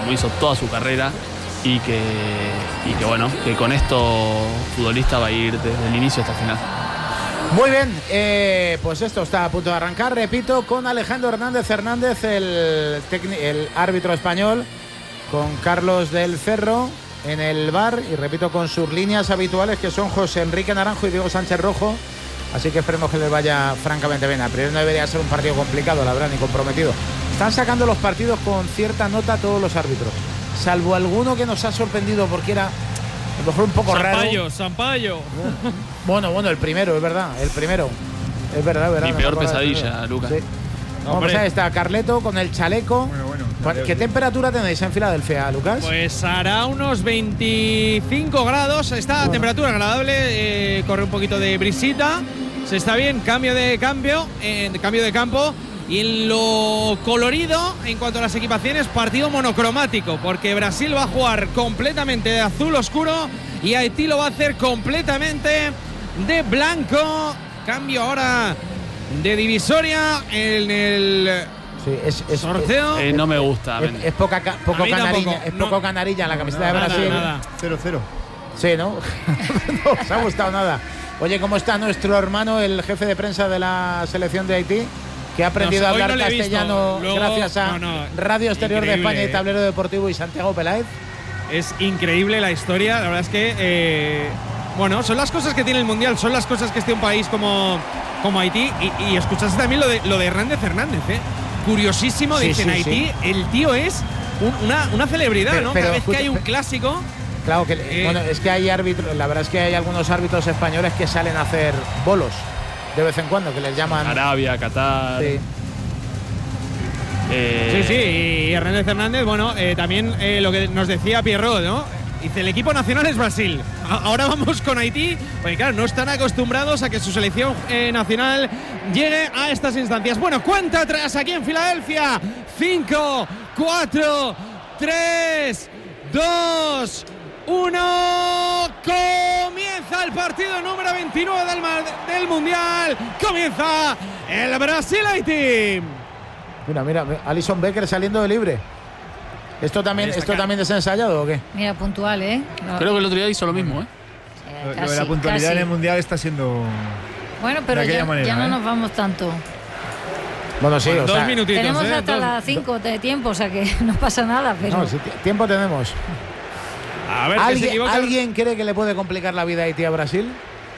como hizo toda su carrera, y que bueno, que con esto futbolista va a ir desde el inicio hasta el final. Muy bien, pues esto está a punto de arrancar, repito, con Alejandro Hernández, el árbitro español, con Carlos del Cerro en el VAR, y repito, con sus líneas habituales, que son José Enrique Naranjo y Diego Sánchez Rojo. Así que esperemos que les vaya francamente bien. Al primero no debería ser un partido complicado, la verdad, ni comprometido. Están sacando los partidos con cierta nota todos los árbitros, salvo alguno que nos ha sorprendido porque era a lo mejor un poco raro. Sampaio. Bueno, el primero, es verdad. Es verdad. Mi peor pesadilla, Lucas. Sí. Vamos a ver, está Carleto con el chaleco. Bueno. ¿Qué temperatura tenéis en Filadelfia, Lucas? Pues hará unos 25 grados. Está temperatura agradable. Corre un poquito de brisita. Se está bien. Cambio de campo. Y en lo colorido, en cuanto a las equipaciones, partido monocromático, porque Brasil va a jugar completamente de azul oscuro y Haití lo va a hacer completamente de blanco. Cambio ahora de divisoria en el sorteo. No me gusta. Es poco canarilla en la camiseta de Brasil. Nada. 0-0. Sí, ¿no? No os ha gustado nada. Oye, ¿cómo está nuestro hermano, el jefe de prensa de la selección de Haití, que ha aprendido a hablar castellano gracias a Radio Exterior de España y Tablero Deportivo y Santiago Peláez? Es increíble la historia. La verdad es que son las cosas que tiene el Mundial, son las cosas que esté un país como Haití. Y escuchaste también lo de Hernández. Curiosísimo, Sí, dicen Haití, sí. El tío es una celebridad, ¿no? Cada vez que hay un clásico. Claro que es que hay árbitros, la verdad es que hay algunos árbitros españoles que salen a hacer bolos de vez en cuando, que les llaman Arabia, Qatar. Sí. Sí, y Hernández, también lo que nos decía Pierrot, ¿no? Dice, el equipo nacional es Brasil. Ahora vamos con Haití, porque claro, no están acostumbrados a que su selección nacional llegue a estas instancias. Bueno, cuenta atrás aquí en Filadelfia. 5, 4, 3, 2, 1. Comienza el partido número 29 del Mundial. Comienza el Brasil-Haití. Mira, Alison Becker saliendo de libre. ¿Esto también es ensayado o qué? Mira, puntual, ¿eh? Creo que el otro día hizo lo mismo, ¿eh? Lo de la puntualidad en el Mundial está siendo... Bueno, pero ya no nos vamos tanto. Bueno, sí, 2 minutitos. Tenemos hasta las 5 de tiempo, o sea que no pasa nada, pero... No, sí, tiempo tenemos. A ver, ¿Alguien cree que le puede complicar la vida a Haití a Brasil?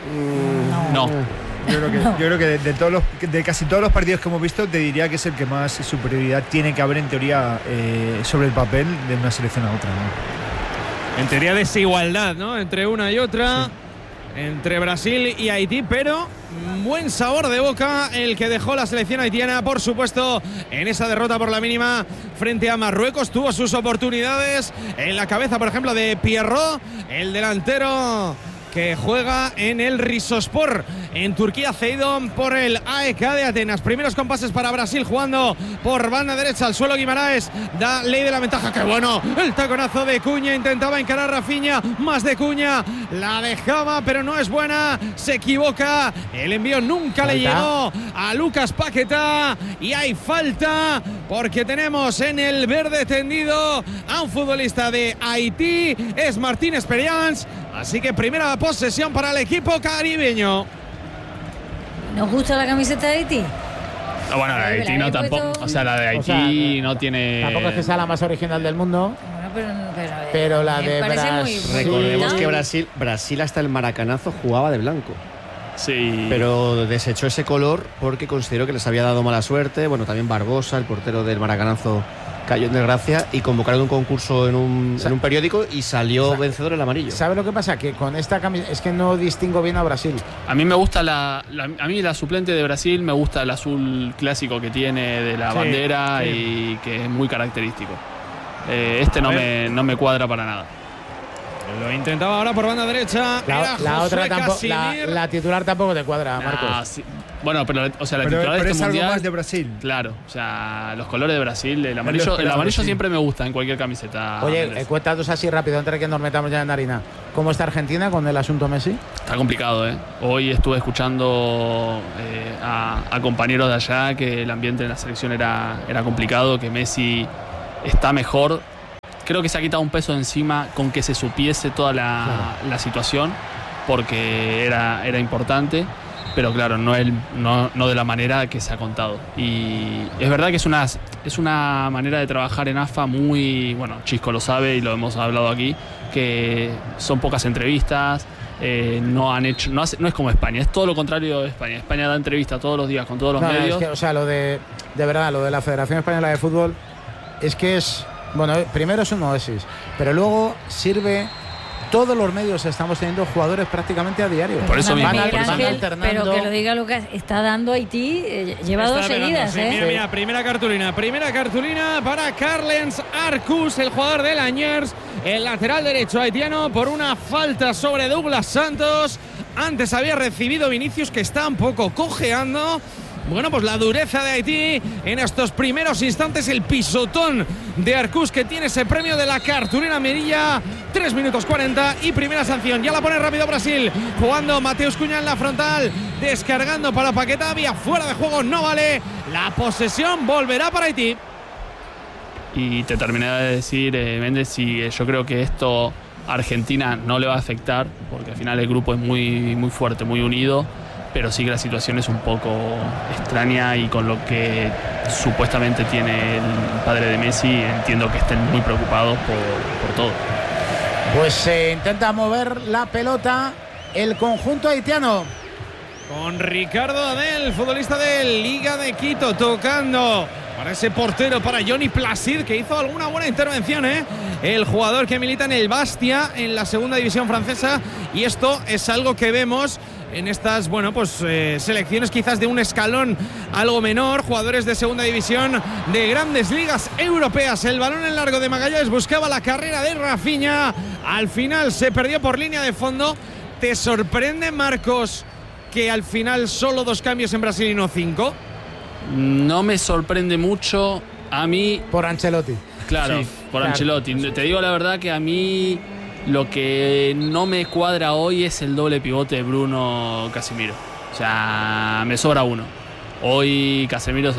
No. Yo creo que de casi todos los partidos que hemos visto, te diría que es el que más superioridad tiene que haber en teoría sobre el papel de una selección a otra, ¿no? En teoría desigualdad, ¿no? Entre una y otra, sí. Entre Brasil y Haití, pero buen sabor de boca el que dejó la selección haitiana, por supuesto, en esa derrota por la mínima frente a Marruecos. Tuvo sus oportunidades en la cabeza, por ejemplo, de Pierrot, el delantero que juega en el Rizospor en Turquía, cedido por el AEK de Atenas. Primeros compases para Brasil, jugando por banda derecha al suelo. Guimaraes da ley de la ventaja. ¡Qué bueno! El taconazo de Cuña, intentaba encarar Rafinha, más de Cuña, la dejaba, pero no es buena, se equivoca, el envío nunca le llegó a Lucas Paquetá y hay falta porque tenemos en el verde tendido a un futbolista de Haití, es Martín Esperians. Así que primera posesión para el equipo caribeño. ¿Nos gusta la camiseta de Haití? Bueno, la de Haití no tampoco. O sea, la de Haití no tiene... Tampoco es que sea la más original del mundo. Pero la de Brasil... Recordemos que Brasil hasta el maracanazo jugaba de blanco. Sí. Pero desechó ese color porque consideró que les había dado mala suerte. Bueno, también Barbosa, el portero del maracanazo, cayó en desgracia y convocaron un concurso en un periódico y salió vencedor el amarillo. ¿Sabe lo que pasa? Que con esta camiseta es que no distingo bien a Brasil. A mí me gusta a mí la suplente de Brasil me gusta el azul clásico que tiene de la bandera y que es muy característico. No me cuadra para nada. Lo intentaba ahora por banda derecha. La otra tampoco, la titular tampoco te cuadra, Marcos. Sí. Bueno, pero la titular de este es mundial, algo más de Brasil. Claro, o sea, los colores de Brasil, el amarillo siempre me gusta en cualquier camiseta. Oye, cuéntanos así rápido antes de que nos metamos ya en harina. ¿Cómo está Argentina con el asunto Messi? Está complicado, ¿eh? Hoy estuve escuchando a compañeros de allá que el ambiente en la selección era complicado, que Messi está mejor creo que se ha quitado un peso de encima con que se supiese toda la situación, porque era importante, pero claro, no de la manera que se ha contado. Y es verdad que es una manera de trabajar en AFA muy, bueno, Chisco lo sabe y lo hemos hablado aquí, que son pocas entrevistas. No es como España, es todo lo contrario de España. España da entrevistas todos los días con todos los medios. Es que, o sea, de verdad, lo de la Federación Española de Fútbol es que bueno, primero es un oasis, pero luego sirve. Todos los medios estamos teniendo jugadores prácticamente a diario. Por eso mismo. Pero que lo diga Lucas, está dando Haití, lleva dos seguidas. Sí, mira, primera cartulina para Carlens Arcus, el jugador de Liniers, el lateral derecho haitiano, por una falta sobre Douglas Santos. Antes había recibido Vinicius, que está un poco cojeando. Bueno, pues la dureza de Haití en estos primeros instantes, el pisotón de Arcus, que tiene ese premio de la cartulina amarilla. 3 minutos 40 y primera sanción. Ya la pone rápido Brasil, jugando Mateus Cunha en la frontal, descargando para Paquetá, vía fuera de juego, no vale. La posesión volverá para Haití. Y te terminé de decir, Méndez, y yo creo que esto a Argentina no le va a afectar, porque al final el grupo es muy, muy fuerte, muy unido. Pero sí que la situación es un poco extraña, y con lo que supuestamente tiene el padre de Messi, entiendo que estén muy preocupados por todo. Pues se intenta mover la pelota el conjunto haitiano. Con Ricardo Adel, futbolista de Liga de Quito, tocando para ese portero, para Johnny Placid, que hizo alguna buena intervención, el jugador que milita en el Bastia, en la segunda división francesa. Y esto es algo que vemos en estas, bueno, pues selecciones quizás de un escalón algo menor, jugadores de segunda división de grandes ligas europeas. El balón en largo de Magallanes, buscaba la carrera de Rafinha, al final se perdió por línea de fondo. ¿Te sorprende, Marcos, que al final solo 2 cambios en Brasil y no 5? No me sorprende mucho a mí. Por Ancelotti. Claro, sí, por Ancelotti. Te digo la verdad que a mí lo que no me cuadra hoy es el doble pivote de Bruno Casemiro. O sea, me sobra uno. Hoy Casemiro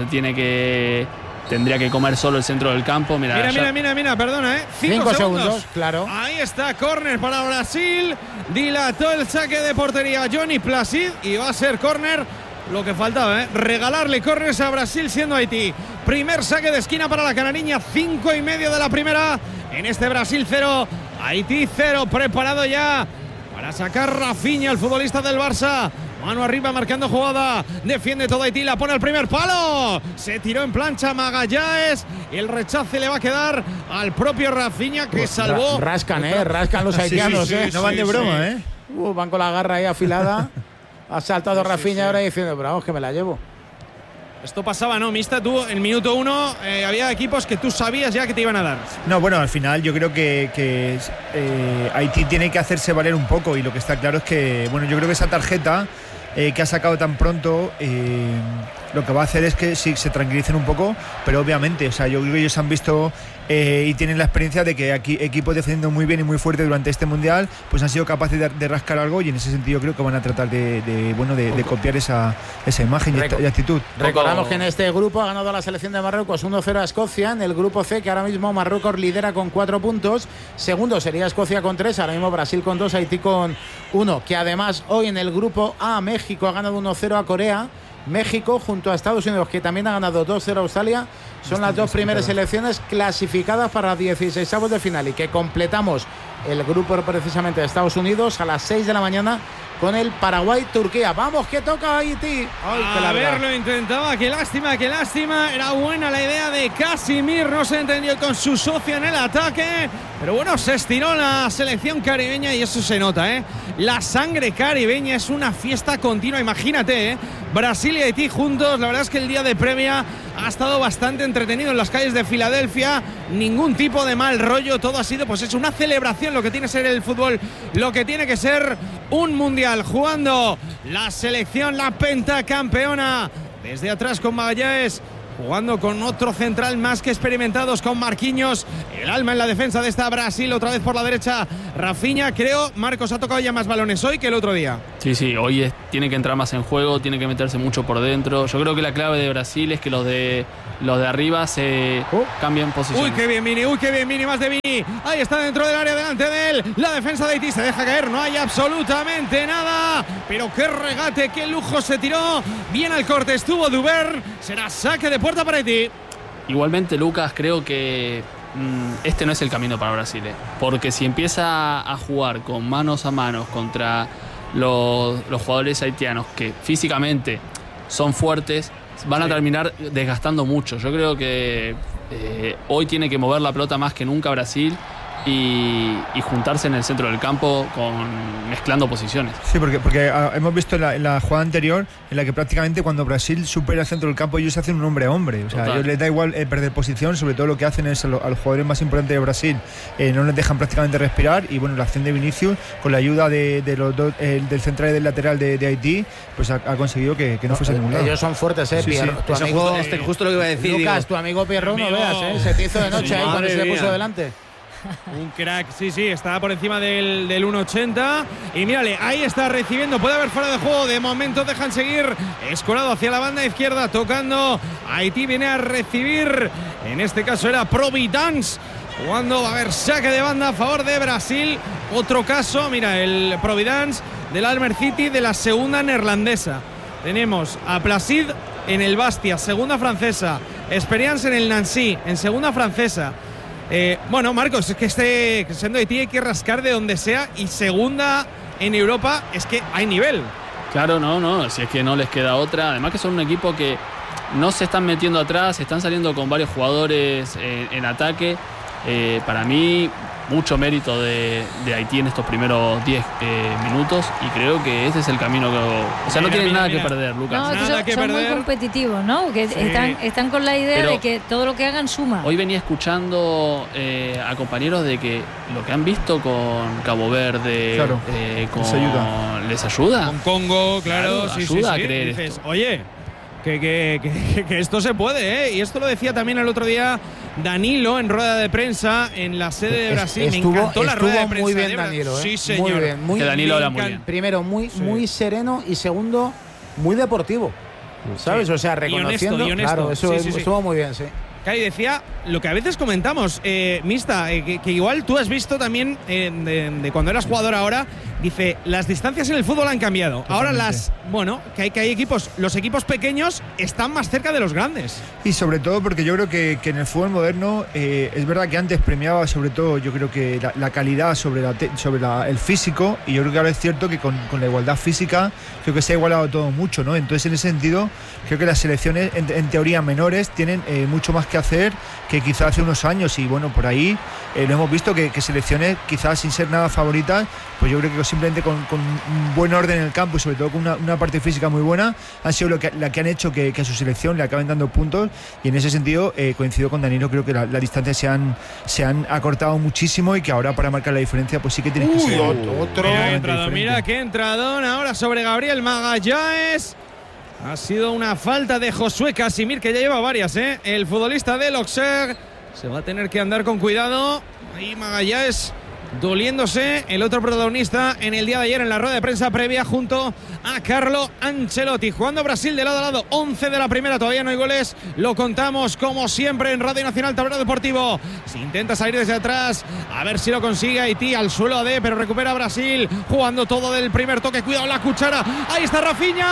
tendría que comer solo el centro del campo. Mira, perdona, 5 segundos, claro. Ahí está, córner para Brasil. Dilató el saque de portería Johnny Placid y va a ser córner. Lo que faltaba, regalarle córneres a Brasil siendo Haití. Primer saque de esquina para la canariña, 5:30 de la primera. En este Brasil 0, Haití 0, preparado ya para sacar Rafinha, el futbolista del Barça. Mano arriba marcando jugada, defiende todo Haití, la pone al primer palo. Se tiró en plancha Magallanes y el rechace le va a quedar al propio Rafinha, que salvó. Rascan los haitianos. Sí, no van de broma, Van con la garra ahí afilada. Ha saltado Rafinha ahora diciendo, pero vamos, que me la llevo. Esto pasaba, ¿no, Mista? Tú, en minuto 1, había equipos que tú sabías ya que te iban a dar. No, bueno, al final yo creo que Haití tiene que hacerse valer un poco, y lo que está claro es que, bueno, yo creo que esa tarjeta que ha sacado tan pronto, lo que va a hacer es que sí, se tranquilicen un poco, pero obviamente, o sea, yo creo que ellos han visto y tienen la experiencia de que aquí equipos defendiendo muy bien y muy fuerte durante este mundial, pues han sido capaces de rascar algo, y en ese sentido creo que van a tratar de copiar esa imagen y actitud. Recordamos que en este grupo ha ganado la selección de Marruecos 1-0 a Escocia. En el grupo C, que ahora mismo Marruecos lidera con 4 puntos, segundo sería Escocia con 3, ahora mismo Brasil con 2, Haití con 1, que además hoy en el grupo A México ha ganado 1-0 a Corea. México junto a Estados Unidos, que también ha ganado 2-0 a Australia, son las 2 primeras selecciones clasificadas para 16avos de final, y que completamos el grupo precisamente de Estados Unidos a las 6 de la mañana con el Paraguay-Turquía. Vamos, que toca Haití. A ver, lo intentaba, qué lástima. Era buena la idea de Casimir, no se entendió con su socio en el ataque, pero bueno, se estiró la selección caribeña y eso se nota, La sangre caribeña es una fiesta continua, imagínate, Brasil y Haití juntos. La verdad es que el día de previa ha estado bastante entretenido en las calles de Filadelfia, ningún tipo de mal rollo, todo ha sido pues es una celebración, lo que tiene que ser el fútbol, lo que tiene que ser un mundial, jugando la selección, la pentacampeona, desde atrás con Magallanes, jugando con otro central más que experimentados, con Marquinhos, el alma en la defensa de esta Brasil, otra vez por la derecha Rafinha. Creo, Marcos, ha tocado ya más balones hoy que el otro día. Sí, hoy tiene que entrar más en juego, tiene que meterse mucho por dentro. Yo creo que la clave de Brasil es que los de arriba se cambien posiciones. Uy, qué bien Vini, más de Vini. Ahí está dentro del área, delante de él. La defensa de Haití se deja caer, no hay absolutamente nada. Pero qué regate, qué lujo se tiró. Bien al corte estuvo Dubern. Será saque de puerta para Haití. Igualmente, Lucas, creo que este no es el camino para Brasil, porque si empieza a jugar con manos a manos contra los jugadores haitianos, que físicamente son fuertes, van a terminar desgastando mucho. Yo creo que hoy tiene que mover la pelota más que nunca Brasil y juntarse en el centro del campo mezclando posiciones. Sí, porque hemos visto en la jugada anterior en la que prácticamente cuando Brasil supera el centro del campo ellos hacen un hombre a hombre. O sea, a ellos les da igual perder posición, sobre todo lo que hacen es a los jugadores más importantes de Brasil no les dejan prácticamente respirar. Y bueno, la acción de Vinicius con la ayuda de los dos, del central y del lateral de Haití, pues ha conseguido que no fuese a ningún lado. Ellos son fuertes, Pierro. Tu amigo, justo lo que iba a decir. Lucas, tu amigo Pierro, no veas, se te hizo de noche ahí cuando se le puso delante. Un crack, sí, está por encima del 1.80. Y mírale, ahí está recibiendo. Puede haber fuera de juego. De momento dejan seguir. Escorado hacia la banda izquierda, tocando. Haití viene a recibir. En este caso era Providence. Jugando, va a haber saque de banda a favor de Brasil. Otro caso, mira, el Providence del Almer City de la segunda neerlandesa. Tenemos a Placid en el Bastia, segunda francesa. Experience en el Nancy, en segunda francesa. Bueno, Marcos, es que siendo Haití hay que rascar de donde sea, y segunda en Europa es que hay nivel. Claro, no, si es que no les queda otra. Además que son un equipo que no se están metiendo atrás, están saliendo con varios jugadores en ataque. Para mí, mucho mérito de Haití en estos primeros 10 minutos, y creo que ese es el camino que... no tienen nada que perder, Lucas. No, nada que son perder. muy competitivos, ¿no? Que están con la idea de que todo lo que hagan suma. Hoy venía escuchando a compañeros de que lo que han visto con Cabo Verde, claro, les ayuda. Con Congo, claro, sí, ayuda a sí. creer Dices, esto. oye, que esto se puede, ¿eh? Y esto lo decía también el otro día Danilo en rueda de prensa en la sede de Brasil. Me encantó la rueda de prensa. Muy bien Danilo, Sí, señor. Muy bien. Que Danilo habla muy bien. Primero, muy sereno, y segundo, muy deportivo. ¿Sabes? O sea, reconociendo. Y honesto. Claro, eso estuvo muy bien, sí. Claro, y decía lo que a veces comentamos, Mista, que igual tú has visto también de cuando eras jugador ahora. Dice, las distancias en el fútbol han cambiado. Totalmente. Ahora que hay equipos, los equipos pequeños están más cerca de los grandes. Y sobre todo porque yo creo que en el fútbol moderno es verdad que antes premiaba sobre todo, yo creo que la calidad sobre el físico, y yo creo que ahora es cierto que con la igualdad física creo que se ha igualado todo mucho, ¿no? Entonces en ese sentido creo que las selecciones en teoría menores tienen mucho más que hacer que quizás hace unos años, y bueno, por ahí lo hemos visto que selecciones quizás sin ser nada favoritas, pues yo creo que simplemente con un buen orden en el campo y sobre todo con una parte física muy buena han sido la que han hecho que a su selección le acaben dando puntos. Y en ese sentido coincido con Danilo, creo que las distancias se han acortado muchísimo, y que ahora para marcar la diferencia pues sí que tienes que ser otro. Mira qué entradón ahora sobre Gabriel Magallanes. Ha sido una falta de Josué Casimir, que ya lleva varias, ¿eh? El futbolista del Auxerre se va a tener que andar con cuidado. Ahí Magallanes doliéndose, el otro protagonista en el día de ayer en la rueda de prensa previa junto a Carlo Ancelotti. Jugando Brasil de lado a lado, 11 de la primera, todavía no hay goles, lo contamos como siempre en Radio Nacional Tablero Deportivo. Se intenta salir desde atrás, a ver si lo consigue Haití, al suelo AD, pero recupera Brasil, jugando todo del primer toque, cuidado la cuchara, ahí está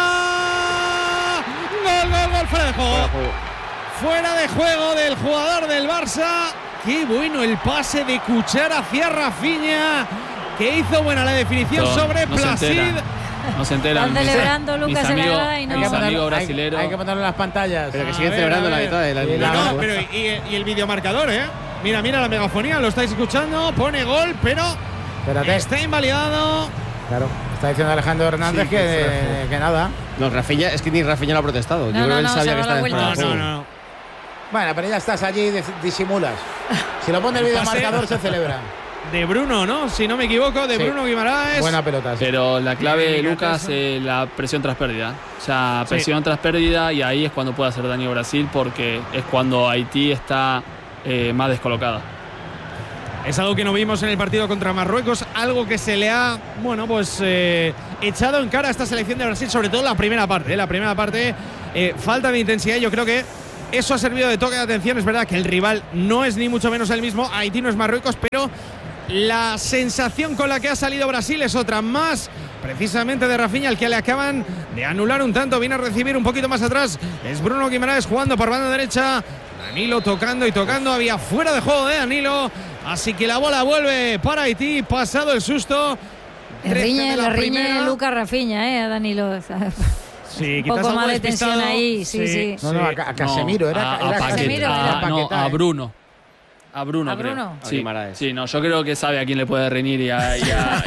Rafinha, gol, fuera de juego. Fuera de juego del jugador del Barça. Qué bueno el pase de cuchara hacia Rafinha, que hizo buena la definición sobre Placid. No se enteran. Están celebrando Lucas en la grada y no. Mis amigos brasileros. Hay que ponerlo en las pantallas. Pero que siguen celebrando la mitad de la No, pero y el videomarcador, ¿eh? Mira la megafonía, lo estáis escuchando. Pone gol, pero Espérate. está invalidado. Claro, está diciendo Alejandro Hernández que nada. No, Rafinha, es que ni Rafinha lo ha protestado. Yo creo que él sabía que estaba en fuera de juego. No. Bueno, pero ya estás allí y disimulas. Si lo pone el videomarcador se celebra. De Bruno, ¿no? Si no me equivoco, de Bruno Guimaraes. Buena pelota. Sí. Pero la clave, Bien, Lucas, es la presión tras pérdida. O sea, presión tras pérdida, y ahí es cuando puede hacer daño Brasil, porque es cuando Haití está más descolocada. Es algo que no vimos en el partido contra Marruecos, algo que se le ha, echado en cara a esta selección de Brasil, sobre todo la primera parte. Falta de intensidad. Yo creo que eso ha servido de toque de atención. Es verdad que el rival no es ni mucho menos el mismo. Haití no es Marruecos, pero la sensación con la que ha salido Brasil es otra, más precisamente de Rafinha, al que le acaban de anular un tanto. Viene a recibir un poquito más atrás. Es Bruno Guimaraes jugando por banda derecha. Danilo tocando y tocando. Había fuera de juego de Danilo. Así que la bola vuelve para Haití. Pasado el susto. Le riñe Lucas Rafinha, a Danilo. Sí, un poco más de tensión ahí. Sí. No, a Casemiro. A Bruno. A Bruno, creo. Sí, no, yo creo que sabe a quién le puede reñir y a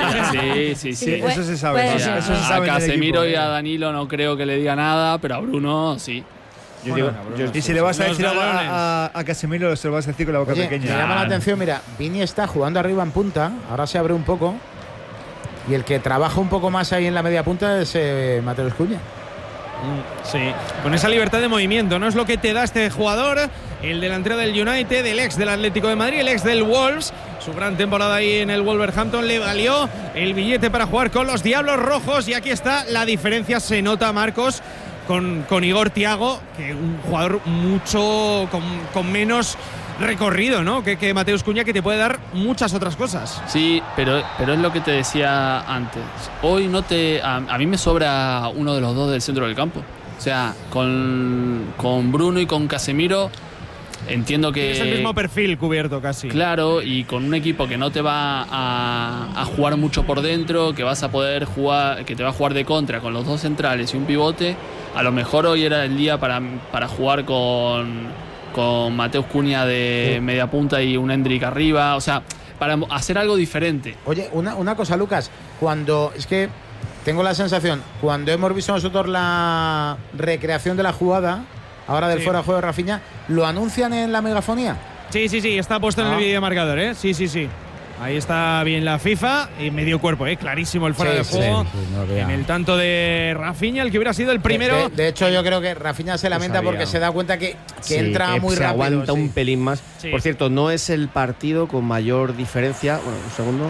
sí. Eso se sabe. A Casemiro y a Danilo no creo que le diga nada, pero a Bruno sí. Y si le vas a decir a Casemiro, se lo vas a decir con la boca pequeña. Me llama la atención, mira, Vini está jugando arriba en punta, ahora se abre un poco, y el que trabaja un poco más ahí en la media punta es Mateus Cunha. Sí, con esa libertad de movimiento, ¿no? Es lo que te da este jugador, el delantero del United, el ex del Atlético de Madrid, el ex del Wolves. Su gran temporada ahí en el Wolverhampton le valió el billete para jugar con los Diablos Rojos. Y aquí está la diferencia, se nota, Marcos, con Igor Thiago, que un jugador mucho con menos recorrido, ¿no? que Mateus Cunha, que te puede dar muchas otras cosas. Sí, pero es lo que te decía antes. Hoy a mí me sobra uno de los dos del centro del campo. O sea, con Bruno y con Casemiro entiendo que es el mismo perfil cubierto casi. Claro, y con un equipo que no te va a jugar mucho por dentro, que vas a poder jugar, que te va a jugar de contra con los dos centrales y un pivote. A lo mejor hoy era el día para jugar con Mateus Cunha de media punta y un Endrick arriba, o sea, para hacer algo diferente. Oye, una cosa, Lucas, es que tengo la sensación, cuando hemos visto nosotros la recreación de la jugada, ahora del fuera de juego de Rafinha, ¿lo anuncian en la megafonía? Sí, está puesto en el videomarcador, ¿eh? Sí. Ahí está bien la FIFA y medio cuerpo, clarísimo el fuera de juego. En el tanto de Rafinha, el que hubiera sido el primero. De hecho, yo creo que Rafinha se lamenta porque se da cuenta que entra muy se rápido. Aguanta un pelín más. Sí. Por cierto, no es el partido con mayor diferencia. Bueno, un segundo.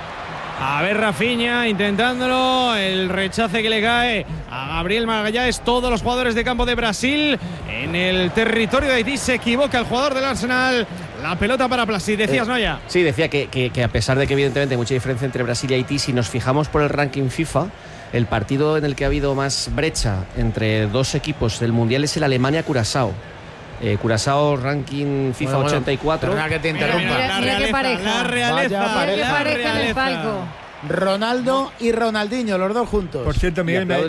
A ver, Rafinha intentándolo, el rechace que le cae a Gabriel Magallanes. Todos los jugadores de campo de Brasil en el territorio de Haití. Se equivoca el jugador del Arsenal. La pelota para Placid, decías, Noya. Sí, decía que a pesar de que evidentemente hay mucha diferencia entre Brasil y Haití, si nos fijamos por el ranking FIFA, el partido en el que ha habido más brecha entre dos equipos del Mundial es el Alemania-Curazao. Curazao, ranking FIFA 84. Perdona que te interrumpa. Mira qué pareja. La realeza. Qué pareja en el palco. Ronaldo y Ronaldinho, los dos juntos. Por cierto, Miguel, me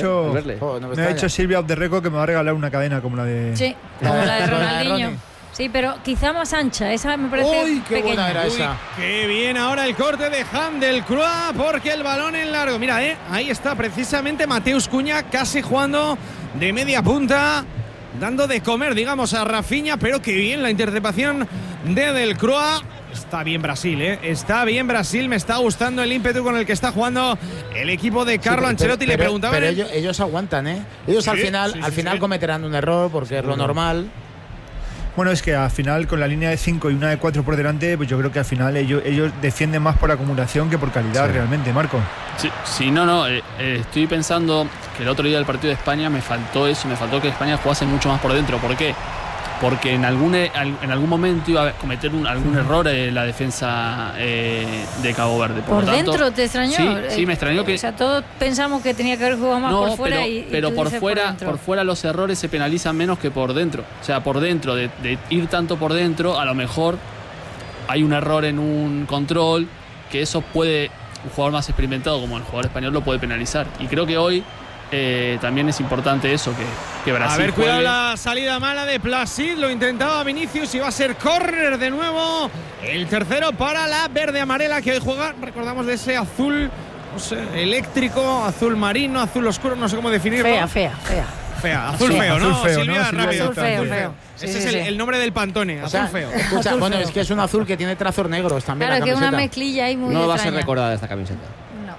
ha dicho Silvia Obderreco que me va a regalar una cadena como la de... Sí, como la de Ronaldinho. Sí, pero quizá más ancha. Esa me parece ¡Uy, qué pequeña. buena era esa! Qué bien ahora el corte de Handelcroix, porque el balón en largo. Mira, ahí está precisamente Mateus Cunha, casi jugando de media punta, dando de comer, digamos, a Rafinha, pero qué bien la interceptación de Delcroix. Está bien Brasil, Está bien Brasil. Me está gustando el ímpetu con el que está jugando el equipo de Carlo Ancelotti. Le preguntaban. Pero ellos aguantan, Ellos al final cometerán un error porque es lo normal. Bueno, es que al final con la línea de 5 y una de 4 por delante, pues yo creo que al final ellos defienden más por acumulación que por calidad realmente, Marco. Sí, estoy pensando que el otro día del partido de España me faltó que España jugase mucho más por dentro. ¿Por qué? Porque en algún momento iba a cometer algún error en la defensa de Cabo Verde. ¿Por dentro te extrañó? Sí, me extrañó que... O sea, todos pensamos que tenía que haber jugado más por fuera pero por fuera los errores se penalizan menos que por dentro. O sea, por dentro, de ir tanto por dentro, a lo mejor hay un error en un control que eso puede, un jugador más experimentado como el jugador español lo puede penalizar. Y creo que hoy también es importante eso, que Brasil. A ver, cuidado la salida mala de Placid, lo intentaba Vinicius y va a ser córner de nuevo. El tercero para la verde amarela que hoy juega, recordamos, de ese azul, no sé, eléctrico, azul marino, azul oscuro, no sé cómo definirlo. Fea. Azul feo, ¿no? Azul feo, Silvia, ¿no? rápido. Azul feo. Ese es el nombre del Pantone, azul feo. Escucha, Azul bueno, feo. es que es un azul que tiene trazos negros también. Claro, la que es una camiseta. mezclilla ahí muy No va a extraña. ser recordada esta camiseta. No.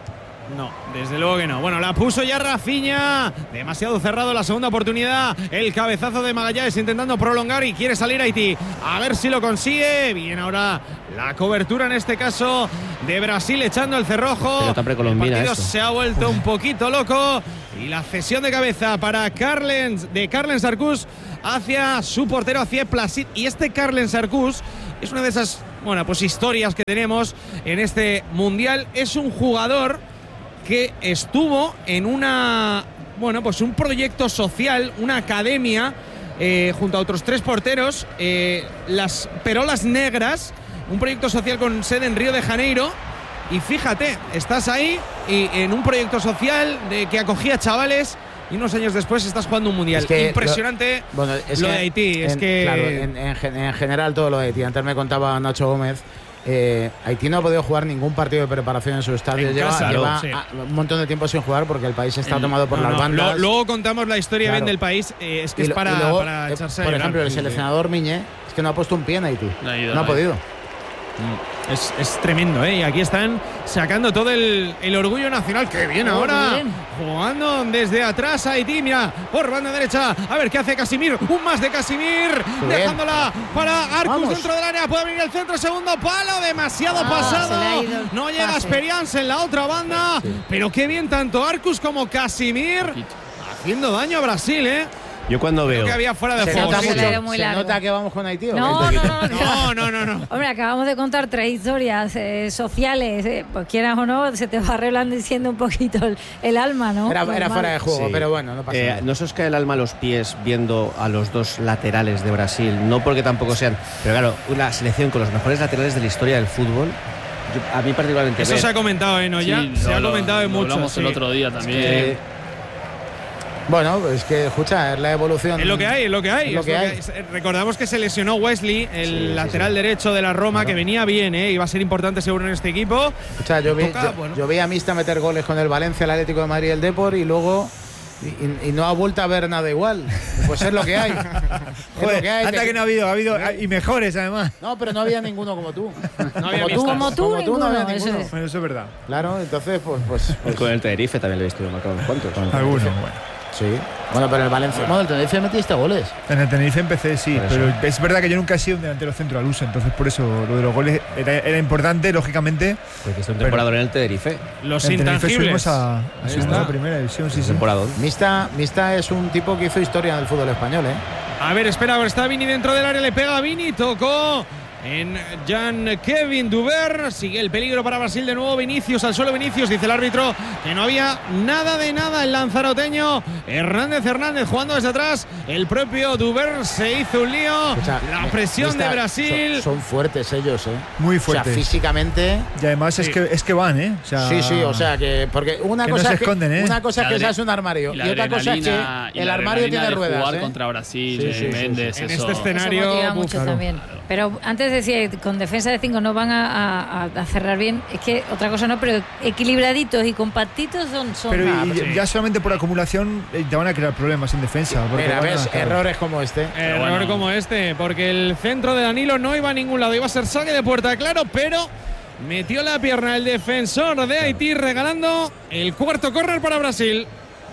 No, desde luego que no. Bueno, la puso ya Rafinha. Demasiado cerrado la segunda oportunidad. El cabezazo de Magallanes intentando prolongar y quiere salir Haití. A ver si lo consigue. Bien ahora la cobertura en este caso de Brasil echando el cerrojo. Pelota precolombina, el partido eso. se ha vuelto un poquito loco. Y la cesión de cabeza para Carlen Sarcús hacia su portero, hacia Placid. Y este Carlen Sarcús es una de esas, bueno, pues historias que tenemos en este Mundial. Es un jugador que estuvo en pues un proyecto social, una academia, junto a otros 3 porteros, las Perolas Negras, un proyecto social con sede en Río de Janeiro. Y fíjate, estás ahí y en un proyecto social que acogía chavales y unos años después estás jugando un mundial. Impresionante lo de Haití. Claro, en general todo lo de Haití. Antes me contaba Nacho Gómez. Haití no ha podido jugar ningún partido de preparación en su estadio. Lleva un montón de tiempo sin jugar porque el país está tomado por las bandas. Luego contamos la historia bien del país. Es que para echarse a por llorar, ejemplo, el seleccionador Miñé es que no ha puesto un pie en Haití. No ha podido. Es tremendo, ¿eh? Y aquí están sacando todo el orgullo nacional. ¡Qué bien ahora! Bien. Jugando desde atrás Haití, mira, por banda derecha. A ver qué hace Casimir. Un más de Casimir. Dejándola para Arcus dentro del área. Puede venir el centro, segundo palo. Demasiado pasado. No llega Experience en la otra banda. Sí. Pero qué bien tanto Arcus como Casimir. Haciendo daño a Brasil, ¿eh? Yo cuando veo que había fuera de juego. ¿Se nota que vamos con Haití? No. Hombre, acabamos de contar 3 historias sociales. Pues quieras o no, se te va arreglando un poquito el alma, ¿no? Era fuera de juego, pero bueno, no pasa nada. ¿No se os cae el alma a los pies viendo a los 2 laterales de Brasil? No porque tampoco sean... Pero claro, una selección con los mejores laterales de la historia del fútbol. A mí particularmente... Eso se ha comentado, ¿no? Ya se ha comentado en muchos. Hablamos el otro día también. Bueno, es que, escucha, es la evolución. Es lo que hay. Recordamos que se lesionó Wesley, el lateral derecho de la Roma, que venía bien, iba a ser importante seguro en este equipo. Escucha, yo vi a Mista meter goles con el Valencia, el Atlético de Madrid y el Depor, y luego y no ha vuelto a ver nada igual. Pues es lo que hay. Joder, hasta que no ha habido y mejores además. No, pero no había ninguno como tú. No había como tú no había ninguno. Bueno, eso es verdad. Claro, entonces pues con el Tenerife también lo he visto marcado unos cuantos. Algunos, bueno. Sí, bueno, pero el Valencia. Bueno, el Tenerife metiste goles. En el Tenerife empecé, sí, pero es verdad que yo nunca he sido un delantero centro al uso, entonces por eso lo de los goles era importante, lógicamente. Porque es un temporador en el Tenerife. Los intangibles. Subimos a primera división, sí. Mista es un tipo que hizo historia en el fútbol español, A ver, espera, está Vini dentro del área, le pega a Vini, tocó en Jean-Kevin Duber. Sigue el peligro para Brasil de nuevo. Vinicius al suelo. Vinicius, dice el árbitro que no había nada de nada. El lanzaroteño Hernández jugando desde atrás. El propio Duber se hizo un lío. Escucha, la presión de Brasil. Son fuertes ellos, muy fuertes. O sea, físicamente. Y además es que van, O sea, sí, o sea que. Porque una cosa no se esconden, una cosa es que seas un armario. Y otra cosa es que el armario tiene ruedas. Jugar contra Brasil, Méndez, en este escenario. Eso mucho también. Pero antes decía, con defensa de 5 no van a cerrar bien. Es que otra cosa no, pero equilibraditos y compactitos son pero ya solamente por acumulación te van a crear problemas en defensa. Mira, ves, errores como este. Como este, porque el centro de Danilo no iba a ningún lado. Iba a ser saque de puerta, claro, pero metió la pierna el defensor de Haití, regalando el cuarto córner para Brasil.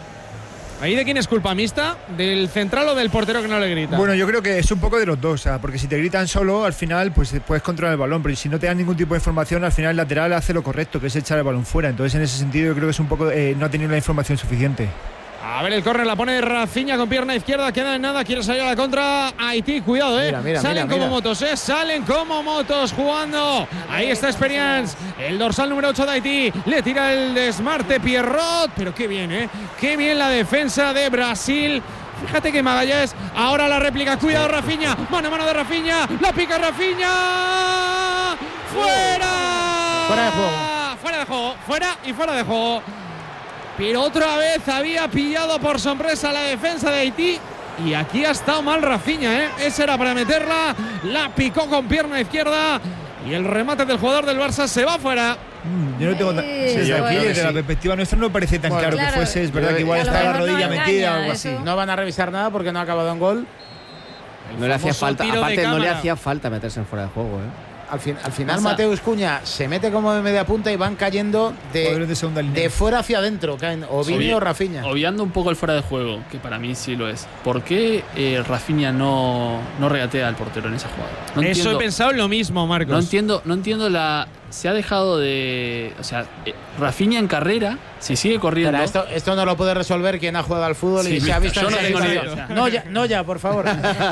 ¿Ahí de quién es culpa, Mista? ¿Del central o del portero que no le grita? Bueno, yo creo que es un poco de los dos, porque si te gritan solo, al final pues puedes controlar el balón, pero si no te dan ningún tipo de información, al final el lateral hace lo correcto, que es echar el balón fuera. Entonces, en ese sentido, yo creo que es un poco no ha tenido la información suficiente. A ver, el córner la pone Rafinha con pierna izquierda, queda en nada, quiere salir a la contra Haití, cuidado, salen como motos, salen como motos jugando. Ahí está Experience, el dorsal número 8 de Haití, le tira el desmarte Pierrot, pero qué bien, qué bien la defensa de Brasil. Fíjate que Magallanes, ahora la réplica, cuidado Rafinha, mano a mano de Rafinha, la pica Rafinha, fuera de juego. Pero otra vez había pillado por sorpresa la defensa de Haití. Y aquí ha estado mal Rafinha, Ese era para meterla. La picó con pierna izquierda. Y el remate del jugador del Barça se va fuera. Yo no tengo desde la perspectiva nuestra no parece tan claro que fuese. Es verdad que igual está la rodilla metida o algo así. No van a revisar nada porque no ha acabado en gol. No le hacía falta. Aparte, no le hacía falta meterse en fuera de juego, al final Mateus Cunha se mete como de media punta y van cayendo de fuera hacia adentro, caen o Vini o Rafinha. Obviando un poco el fuera de juego, que para mí sí lo es. ¿Por qué Rafinha no regatea al portero en esa jugada? No Eso entiendo, he pensado lo mismo, Marcos. No entiendo se ha dejado de... O sea, Rafinha en carrera, si sigue corriendo... Pero esto no lo puede resolver quien ha jugado al fútbol y se ha visto... Yo no tengo ni idea. O sea. No ya, por favor.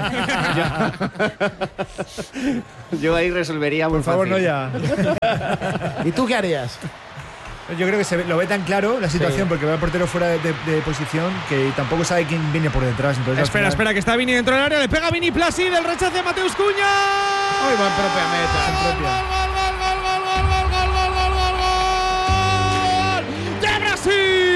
Yo ahí resolvería muy Por favor, fácil. no ya. ¿Y tú qué harías? Yo creo que lo ve tan claro la situación porque va el portero fuera de posición que tampoco sabe quién viene por detrás. Entonces, Espera, que está Vini dentro del área. Le pega Vini Placid, el rechazo de Mateus Cunha. Ay, va en propia meta. ¡De Brasil!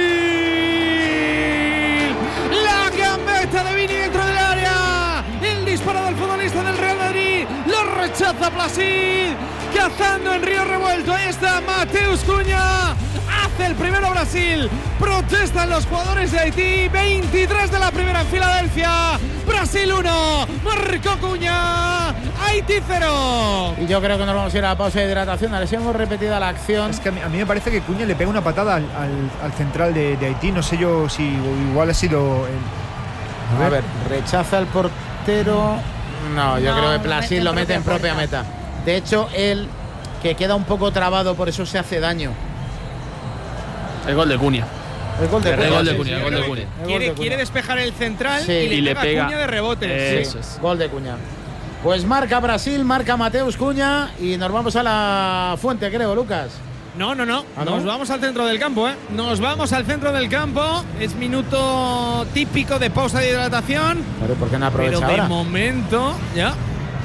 La gambeta de Vini dentro del área. El disparo del futbolista del Real Madrid. Lo rechaza Placid. Cazando en río revuelto. Ahí está Mateus Cunha. Hace el primero Brasil. Protestan los jugadores de Haití. 23 de la primera en Filadelfia. Brasil 1. Marcó Cunha. Haití 0. Y yo creo que nos vamos a ir a la pausa de hidratación. A ver si hemos repetido la acción. Es que a mí me parece que Cunha le pega una patada al central de Haití. No sé yo si igual ha sido A ver, rechaza el portero. No, yo creo que Placid lo mete en propia meta. De hecho, él, que queda un poco trabado, por eso se hace daño. El gol de Cunha. El gol de Cunha. Quiere despejar el central Sí. y le pega pega Cunha de rebote. Eso es. Gol de Cunha. Pues marca Brasil, marca Mateus Cunha y nos vamos a la fuente, creo, Lucas. No. ¿Ah, no? Nos vamos al centro del campo, ¿eh? Nos vamos al centro del campo. Es minuto típico de pausa de hidratación. Pero ¿por qué no Pero aprovecha de ahora? momento, ya.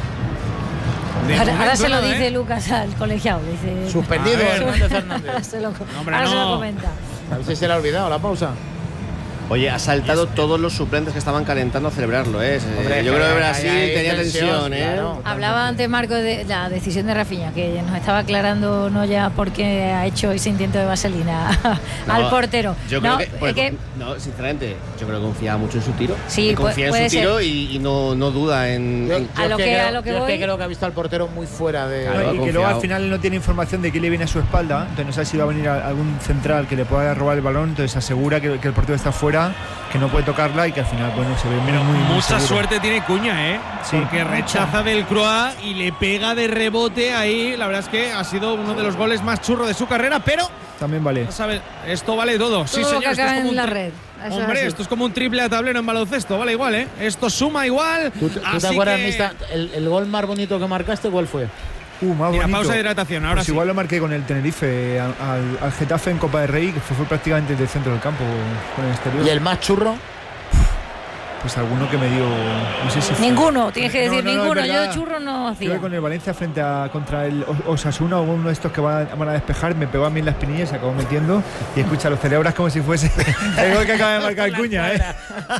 Ahora se lo nada, dice Lucas al colegiado. Le dice, Suspendido A ver. Hernández Hernández. ahora se lo, hombre, ahora se lo no. comenta. A ver si se le ha olvidado la pausa. Oye, ha saltado todos los suplentes que estaban calentando a celebrarlo, ¿eh? Hombre, Yo creo que Brasil ahí hay tenía tensión, tensión, ¿eh? claro. Hablaba antes Marco de la decisión de Rafinha, que nos estaba aclarando no ya porque ha hecho ese intento de vaselina al portero. Yo creo no, no, sinceramente, yo creo que confiaba mucho en su tiro. Sí, Y confía puede en su tiro ser. y no duda en. A lo que yo voy. creo que ha visto al portero muy fuera de. Claro, y que confiado. luego al final no tiene información de quién le viene a su espalda, entonces no sabe si va a venir algún central que le pueda robar el balón, entonces asegura que el portero está fuera, que no puede tocarla y que al final, bueno, se ve menos muy Mucha seguro. suerte tiene Cuña, ¿eh? Sí. Porque rechaza del Croix y le pega de rebote ahí. La verdad es que ha sido uno de los goles más churros de su carrera, pero También vale. ya sabes, esto vale todo. Sí, Todo señor. que Esto es acabe como en la un red. Eso es Hombre, así. esto es como un triple a tablero en baloncesto, vale igual, ¿eh? Esto suma igual. ¿Tú te así acuerdas, que- Mista, el gol más bonito que marcaste, cuál fue? Más Mira, bonito. pausa de hidratación, ahora Pues sí. igual lo marqué con el Tenerife al Getafe en Copa del Rey, que fue prácticamente del centro del campo con el exterior. ¿Y el más churro? Pues alguno que me dio. No sé si fue- Ninguno, tienes que No, decir no, no, ninguno. es Yo verdad. de churro no Creo que hacía. con el Valencia contra el Osasuna o uno de estos que van a despejar, me pegó a mí en la espinilla y se acabó metiendo. Y escucha, lo celebras como si fuese el gol que acaba de marcar Cuña, ¿eh?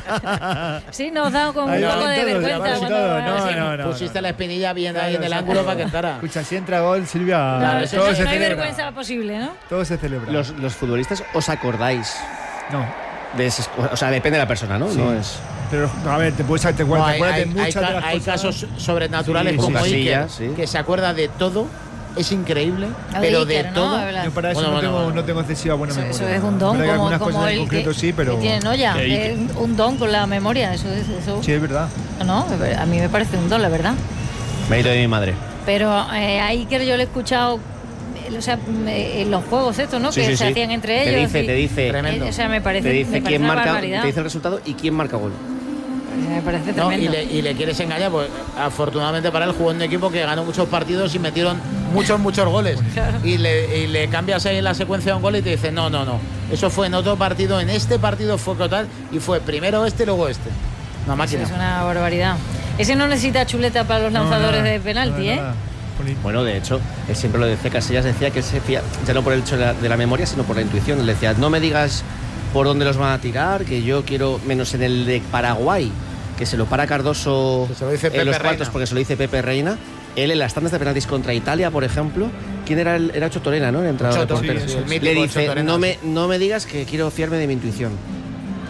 Sí, nos da como un Ahí poco van de todos, vergüenza. ahí van cuando- todos. sí. No. Pusiste la espinilla bien ahí en el Claro, ángulo exacto. para que entrara. Escucha, si entra gol, Silvia, Claro, eso no, todo no se hay celebra. vergüenza posible, ¿no? Todo se celebra. Los futbolistas, ¿os acordáis? No. De esas cosas? O sea, depende de la persona, ¿no? Sí. No es. Pero, a ver, te acuerdas No, de muchas de las hay cosas. casos sobrenaturales Sí, como sí. Iker, Casillas, sí. que se acuerda de todo. Es increíble, Lo pero de Iker, ¿no? todo. Es verdad. Yo para eso Bueno, no tengo excesiva buena Eso, memoria. eso es un don, Pero hay como, algunas como cosas en el concreto sí, pero. que tiene Noya. Que Es un don con la memoria. Eso. Sí, es verdad. No, a mí me parece un don, la verdad. Mérito de mi madre. Pero a Iker yo lo he escuchado, o sea, en los juegos estos, ¿no? Sí, que sí, se sí. hacían entre Te ellos. dice, te dice. Tremendo. O sea, me parece, Te dice me parece quién una marca, barbaridad. te dice el resultado y quién marca gol. Me parece No, tremendo. y le quieres engañar, pues afortunadamente para él jugó en un equipo que ganó muchos partidos y metieron muchos goles. Y le cambias ahí en la secuencia un gol y te dice, no. Eso fue en otro partido, en este partido fue total y fue primero este, luego este. Una Eso máquina. es una barbaridad. Ese no necesita chuleta para los lanzadores de penalti, ¿eh? Bueno, de hecho, él siempre lo decía, Casillas decía que él se fía, ya no por el hecho de la memoria, sino por la intuición. Él decía, no me digas por dónde los van a tirar, que yo quiero, menos en el de Paraguay, que se lo para Cardoso Que se lo dice en Pepe los Reina. cuartos porque se lo dice Pepe Reina. Él en las tandas de penaltis contra Italia, por ejemplo, ¿quién era? Era Ocho Torena, ¿no? El entrenador Choto, de porteros. sí, el mítico Le Ocho dice, Torena. no me digas que quiero fiarme de mi intuición.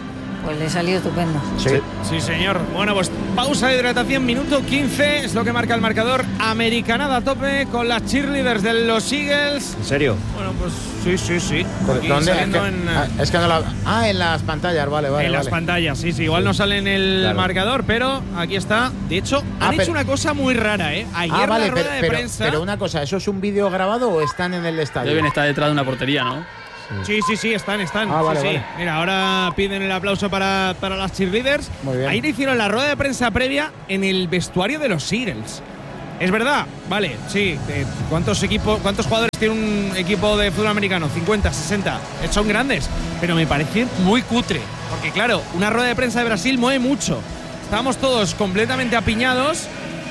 Pues le salió estupendo. Sí, señor. Bueno, pues pausa de hidratación, minuto 15, es lo que marca el marcador. Americanada a tope con las cheerleaders de los Eagles. ¿En serio? Bueno, pues sí. Aquí ¿Dónde? saliendo Es que no la... en las pantallas, vale. En las pantallas, sí. Igual no sale en el marcador, pero aquí está. De hecho, han hecho una cosa muy rara, ¿eh? Ayer vale, la rueda de prensa. Pero una cosa, ¿eso es un vídeo grabado o están en el estadio? Deben estar detrás de una portería, ¿no? Sí, están. Vale, sí. vale. Mira, ahora piden el aplauso para las cheerleaders. Muy bien. Ahí le hicieron la rueda de prensa previa en el vestuario de los Eagles. Es verdad, vale, sí. ¿Cuántos jugadores tiene un equipo de fútbol americano? 50, 60. Son grandes, pero me parece muy cutre. Porque claro, una rueda de prensa de Brasil mueve mucho. Estábamos todos completamente apiñados.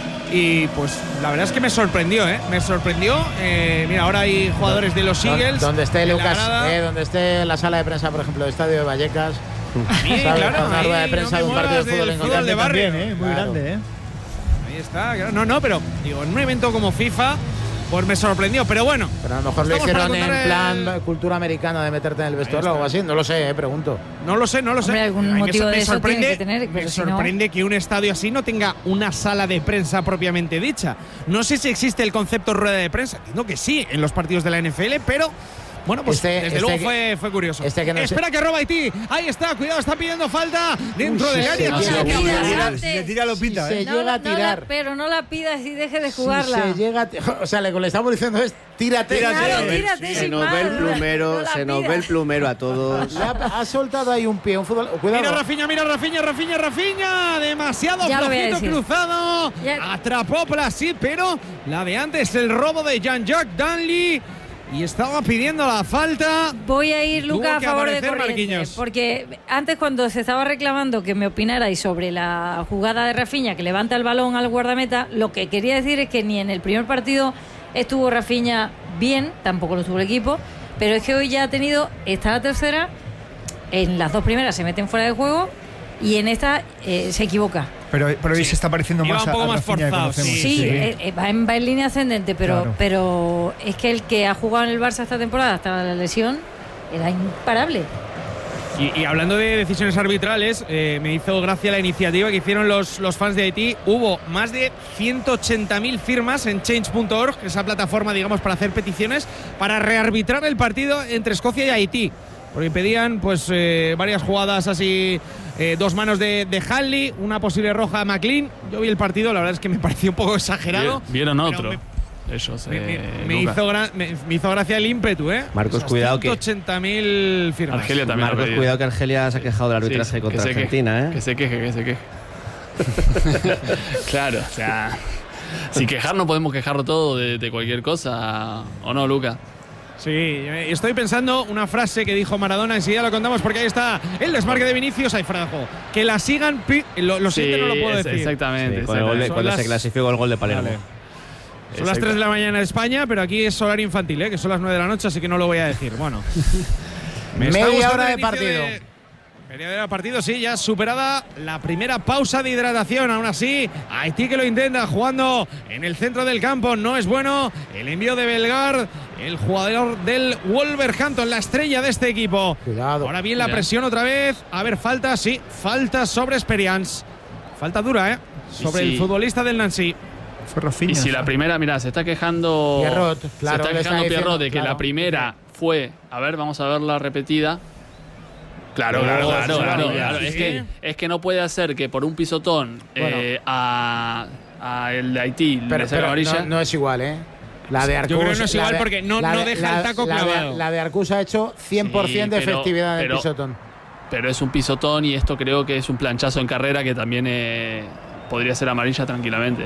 Y pues la verdad es que me sorprendió, ¿eh? Me sorprendió. Mira, ahora hay jugadores de los Eagles. Donde esté Lucas, donde esté la sala de prensa, por ejemplo, del estadio de Vallecas. Sí, claro. Una rueda de prensa de un partido de fútbol en fútbol de barrio. También, muy grande, ¿eh? Ahí está. No, pero digo, en un evento como FIFA, pues me sorprendió. Pero bueno. Pero a lo mejor lo hicieron en plan cultura americana de meterte en el vestuario o algo así. No lo sé, pregunto. No lo sé. Hombre, algún motivo de eso tiene que tener, me sorprende que un estadio así no tenga una sala de prensa propiamente dicha. No sé si existe el concepto rueda de prensa. Entiendo que sí en los partidos de la NFL, pero bueno, pues desde luego fue curioso. Espera que roba Haití. Ahí está, cuidado, está pidiendo falta dentro del área. Si se tira, lo pita. Se llega a tirar. Pero no la pidas y deje de jugarla. Si se llega o sea, lo que le estamos diciendo es tírate. Claro, tírate. Se nos ve el plumero a todos. Ha soltado ahí un pie, un fútbol. Cuidado. Mira Rafinha. Demasiado flojito cruzado. Atrapó Plasid, pero la de antes, el robo de Jean-Jacques Danley. Y estaba pidiendo la falta. Voy a ir, Luca, a favor de Corrientes. Porque antes, cuando se estaba reclamando que me opinarais sobre la jugada de Rafinha, que levanta el balón al guardameta, lo que quería decir es que ni en el primer partido estuvo Rafinha bien, tampoco lo estuvo el equipo, pero es que hoy ya ha tenido esta tercera. En las dos primeras se meten fuera de juego y en esta se equivoca. Pero hoy se está pareciendo más un poco más forzado. Va en línea ascendente, pero es que el que ha jugado en el Barça esta temporada hasta la lesión era imparable. Y hablando de decisiones arbitrales, me hizo gracia la iniciativa que hicieron los fans de Haití. Hubo más de 180.000 firmas en change.org, esa plataforma, digamos, para hacer peticiones, para rearbitrar el partido entre Escocia y Haití. Porque pedían pues varias jugadas así, dos manos de Hanley, una posible roja a McLean. Yo vi el partido, la verdad es que me pareció un poco exagerado. Vieron otro. Ellos, me hizo gracia el ímpetu, ¿eh? Marcos, cuidado que 180.000 firmas. Argelia también. Marcos, cuidado que Argelia se ha quejado del arbitraje contra Argentina, ¿eh? Que se queje. Claro, o sea, si quejar no podemos quejarlo todo de cualquier cosa, ¿o no, Luca? Sí, estoy pensando una frase que dijo Maradona, enseguida lo contamos porque ahí está el desmarque de Vinicius, ahí fuera de juego. Que la sigan, lo siguiente no lo puedo decir. Exactamente. Sí, cuando se clasificó el gol de Palermo. Vale. Son las 3 de la mañana en España, pero aquí es horario infantil, que son las 9 de la noche, así que no lo voy a decir. Bueno, media hora de partido. Media hora de partido, sí, ya superada la primera pausa de hidratación. Aún así, Haití que lo intenta, jugando en el centro del campo, no es bueno. El envío de Bellegarde, el jugador del Wolverhampton, la estrella de este equipo. Cuidado. Ahora bien la presión otra vez. A ver, falta, sí, falta sobre Experience. Falta dura, sobre el futbolista del Nancy. Fue Rafinha. Y si la primera, mira, se está quejando Pierrot, claro, se está quejando Pierrot de que la primera fue, a ver, vamos a verla repetida. Claro. Es que no puede hacer que por un pisotón a el de Haití le saque amarilla. No es igual, ¿eh? La de Arcus, yo creo que no es igual porque no deja el taco clavado. La de Arcus ha hecho 100% de efectividad del pisotón. Pero es un pisotón y esto creo que es un planchazo en carrera que también podría ser amarilla tranquilamente.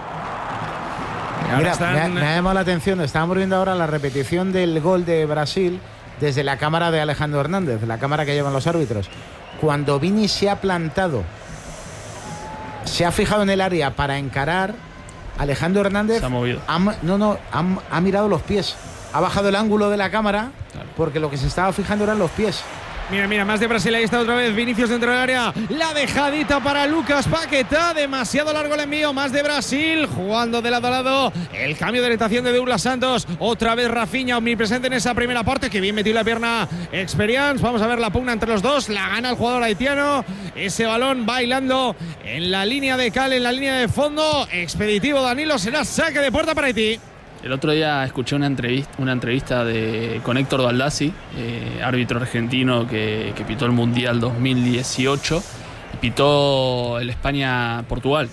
Mira, me ha llamado la atención, estábamos viendo ahora la repetición del gol de Brasil desde la cámara de Alejandro Hernández, la cámara que llevan los árbitros. Cuando Vini se ha plantado, se ha fijado en el área para encarar, Alejandro Hernández se ha movido. Ha mirado los pies, ha bajado el ángulo de la cámara porque lo que se estaba fijando eran los pies. Mira, más de Brasil, ahí está otra vez Vinicius dentro del área, la dejadita para Lucas Paquetá, demasiado largo el envío, más de Brasil, jugando de lado a lado, el cambio de orientación de Douglas Santos, otra vez Rafinha omnipresente en esa primera parte, que bien metió la pierna Experience, vamos a ver la pugna entre los dos, la gana el jugador haitiano, ese balón bailando en la línea de cal, en la línea de fondo, expeditivo Danilo, será saque de puerta para Haití. El otro día escuché una entrevista con Héctor Baldassi, árbitro argentino que pitó el Mundial 2018, pitó el España-Portugal.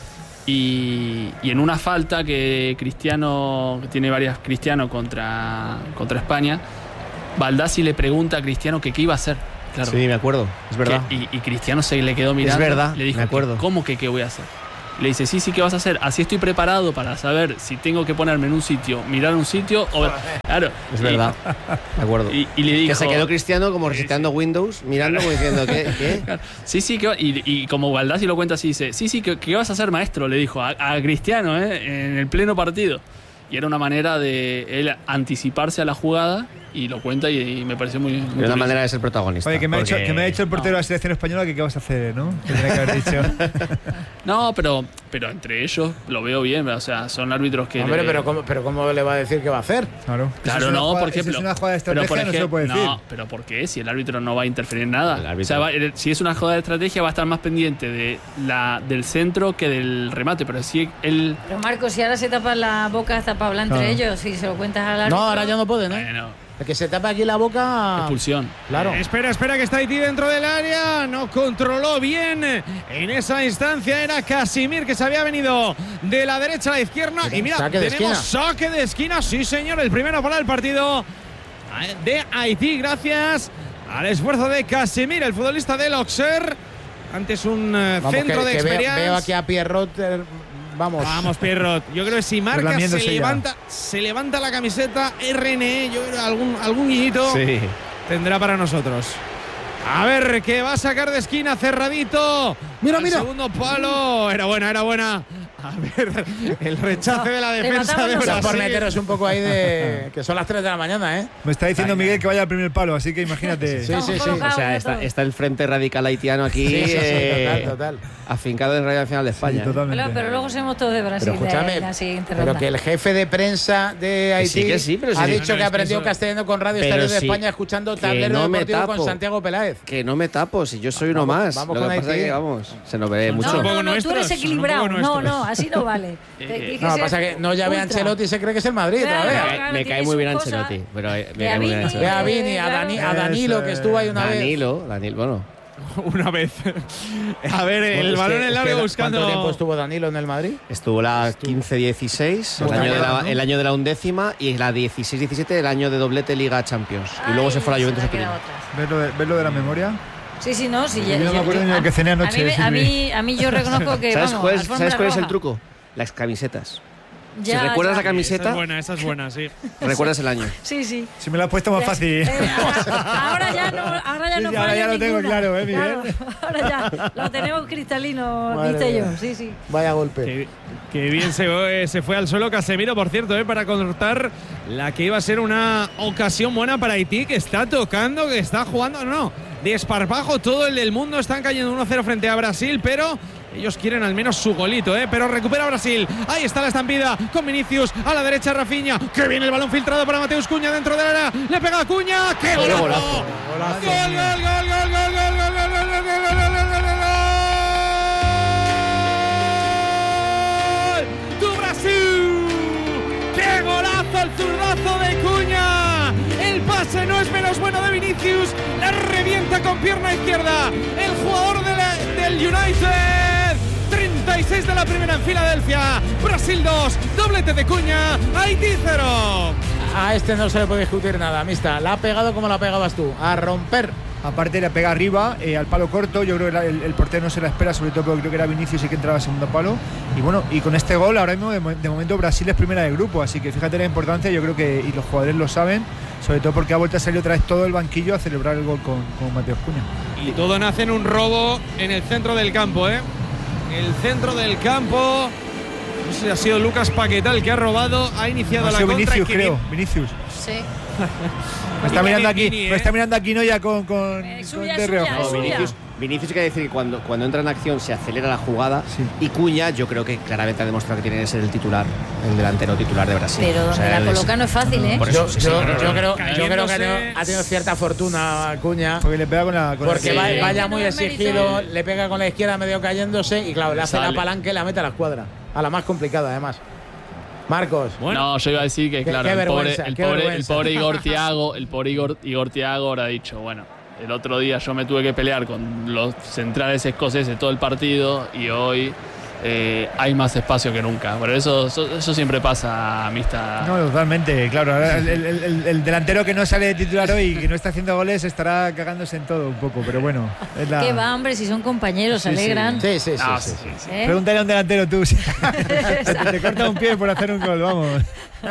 Y en una falta que tiene varias Cristiano contra España, Baldassi le pregunta a Cristiano que qué iba a hacer. Claro, sí, me acuerdo, es verdad. Y Cristiano se le quedó mirando. Es verdad, le dijo, me acuerdo. ¿Cómo que qué voy a hacer? Le dice, sí, ¿qué vas a hacer? Así estoy preparado para saber si tengo que ponerme en un sitio, mirar un sitio o ver. Claro. Es verdad, de acuerdo. Y le dijo, que se quedó Cristiano como reseteando Windows, mirando como diciendo, ¿qué? Claro. Sí, y como Baldassi lo cuenta así, dice, sí, ¿qué vas a hacer, maestro? Le dijo a Cristiano, en el pleno partido. Y era una manera de él anticiparse a la jugada y lo cuenta y me pareció muy de una manera de ser protagonista. Oye, que me ha dicho el portero de la selección española que qué vas a hacer, ¿no? Que tenía que haber dicho. No, pero entre ellos lo veo bien, o sea, son árbitros que... Hombre, pero ¿cómo le va a decir qué va a hacer? Claro, no, por ejemplo... Si es una jugada de estrategia, no se lo puede decir. No, pero ¿por qué? Si el árbitro no va a interferir en nada. O sea, si es una jugada de estrategia va a estar más pendiente del centro que del remate, pero si él... Pero Marcos, si ahora se tapa la boca hasta para hablar entre ellos, si se lo cuentas al árbitro... No, ahora ya no puede, ¿no? Bueno. El que se tapa aquí la boca... Expulsión. Claro. Espera, que está Haití dentro del área. No controló bien en esa instancia. Era Casimir que se había venido de la derecha a la izquierda. Y mira, tenemos saque de esquina. Sí, señor, el primero para el partido de Haití. Gracias al esfuerzo de Casimir, el futbolista del Auxerre. Antes un centro de experiencia. Veo aquí a Pierrot... Vamos, Pierrot. Yo creo que si marca se levanta la camiseta RNE, yo creo que algún guiñito tendrá para nosotros. A ver, que va a sacar de esquina cerradito. Mira. Segundo palo. Era buena. A ver, el rechace de la defensa de Brasil. Por meteros un poco ahí de... que son las 3 de la mañana, ¿eh? Me está diciendo Miguel que vaya al primer palo, así que imagínate. Sí. O sea, está el Frente Radical Haitiano aquí. Sí, total. Afincado en Radio Nacional de España. Sí, pero luego somos todos de Brasil. Pero escúchame, pero que el jefe de prensa de Haití ha dicho que aprendió castellano con Radio Estadio de España escuchando Tablero Deportivo con Santiago Peláez. Que no me tapo, si yo soy uno más. Vamos lo con que pasa es que, se nos ve mucho. No, tú eres equilibrado. No, así no vale. No, pasa que no llame a Ancelotti y se cree que es el Madrid. Me cae muy bien Ancelotti. Pero me cae muy bien Ancelotti. Ve a Vini, a Danilo, que estuvo ahí una vez. Danilo, bueno. Una vez. A ver, el balón en el área buscando. ¿Cuánto tiempo estuvo Danilo en el Madrid? Estuvo la 15-16, el año de la 11ª, y la 16-17, el año de doblete Liga Champions. Y luego se fue a la Juventus. ¿Verlo de la memoria? Sí. Yo no me acuerdo ni de que cené anoche. A mí yo reconozco que. ¿Sabes cuál es el truco? Las camisetas. Si recuerdas la camiseta. Esa es buena, sí. Recuerdas el año. Sí. Si me la has puesto más fácil. Ahora ya no. Ahora ya lo tengo claro, Miguel. Claro, ahora ya lo tenemos cristalino, viste yo. Sí. Vaya golpe. Que bien se fue al suelo Casemiro, por cierto, para cortar la que iba a ser una ocasión buena para Haití, que está tocando, que está jugando. No, desparpajo todo el del mundo. Están cayendo 1-0 frente a Brasil, pero ellos quieren al menos su golito, pero recupera Brasil. Ahí está la estampida con Vinicius a la derecha, Rafinha. Que viene el balón filtrado para Mateus Cunha dentro del área. Le pega a Cunha. ¡Qué golazo! ¡Gol! ¡Tu Brasil! ¡Qué golazo el zurdazo de Cunha! El pase no es menos bueno de Vinicius. La revienta con pierna izquierda el jugador del United. 36 de la primera en Filadelfia. Brasil 2, doblete de Cunha. Haití 0. A este no se le puede discutir nada, amista. La ha pegado como la pegabas tú, a romper. Aparte la pega arriba, al palo corto. Yo creo que el portero no se la espera, sobre todo porque creo que era Vinicius y que entraba al segundo palo. Y bueno, y con este gol ahora mismo de momento Brasil es primera de grupo, así que fíjate la importancia. Yo creo que y los jugadores lo saben, sobre todo porque ha vuelto a salir otra vez todo el banquillo a celebrar el gol con Mateus Cunha. Y todo nace en un robo en el centro del campo, El centro del campo No sé si ha sido Lucas Paquetá el que ha robado, ha iniciado la contra. Vinicius, creo. Vinicius. Sí. Me está mirando aquí Noya con suya, Vinicius hay que decir que cuando entra en acción se acelera la jugada, sí. Y Cunha yo creo que claramente ha demostrado que tiene que ser el titular, el delantero titular de Brasil. Pero donde la coloca no es fácil, ¿eh? Yo creo que ha tenido cierta fortuna Cunha. Porque le pega con la porque vaya muy exigido, le pega con la izquierda medio cayéndose y claro, le hace la palanca y la mete a la escuadra. A la más complicada además. Marcos. Bueno. No, yo iba a decir que claro, el pobre Igor Thiago habrá dicho, bueno, el otro día yo me tuve que pelear con los centrales escoceses todo el partido y hoy hay más espacio que nunca. Pero eso siempre pasa, amistad. No, totalmente, claro. Ahora el delantero que no sale de titular hoy y que no está haciendo goles estará cagándose en todo un poco, pero bueno. ¿Qué va, hombre? Si son compañeros, se alegran. Sí. Pregúntale a un delantero tú. Te corta un pie por hacer un gol, vamos.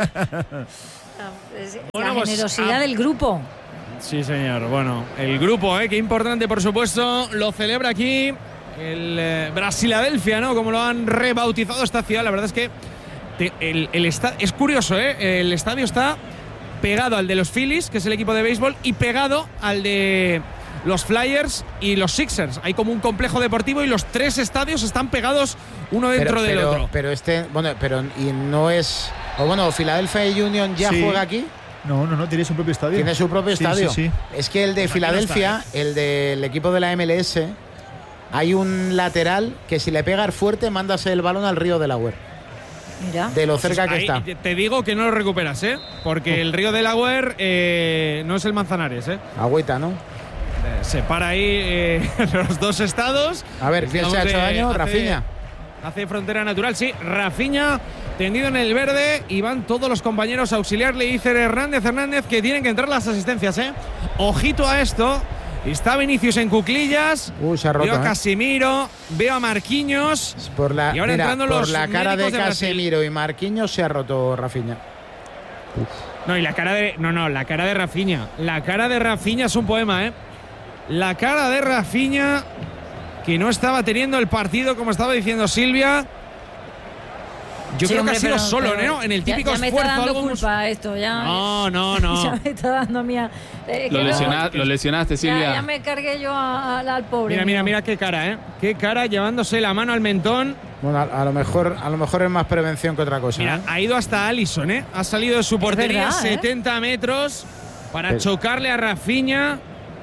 La generosidad del grupo. Sí, señor. Bueno, el grupo, qué importante, por supuesto, lo celebra aquí el Brasiladelfia, ¿no? Como lo han rebautizado esta ciudad. La verdad es que es curioso, el estadio está pegado al de los Phillies, que es el equipo de béisbol, y pegado al de los Flyers y los Sixers. Hay como un complejo deportivo y los tres estadios están pegados uno dentro del otro. Pero y no es. O bueno, Philadelphia Union ya juega aquí. No, tiene su propio estadio. Tiene su propio estadio. Sí. Es que el de Filadelfia, el del equipo de la MLS, hay un lateral que si le pegas fuerte, mándase el balón al río Delaware. Mira. De lo cerca que está. Te digo que no lo recuperas, porque el río Delaware no es el Manzanares, Agüita, ¿no? Separa ahí los dos estados. A ver, ¿quién se ha hecho daño? Rafinha. Hace frontera natural, sí. Rafinha tendido en el verde y van todos los compañeros a auxiliar. Le dice Hernández que tienen que entrar las asistencias, Ojito a esto. Está Vinicius en cuclillas. Se ha roto, veo a Casemiro, veo a Marquinhos. Y ahora entrando por la cara de Casemiro y Marquinhos se ha roto Rafinha. No, y la cara de. No, la cara de Rafinha. La cara de Rafinha es un poema, La cara de Rafinha, que no estaba teniendo el partido, como estaba diciendo Silvia. Yo creo que ha sido solo, ¿no? En el típico ya me esfuerzo. Está dando culpa esto, ya. No. Ya me está dando mía. Lo lesionaste, Silvia. Ya me cargué yo al pobre. Mira qué cara, Qué cara, llevándose la mano al mentón. Bueno, a lo mejor es más prevención que otra cosa. Mira, ha ido hasta Alisson, Ha salido de su portería, verdad, 70 metros, para chocarle a Rafinha.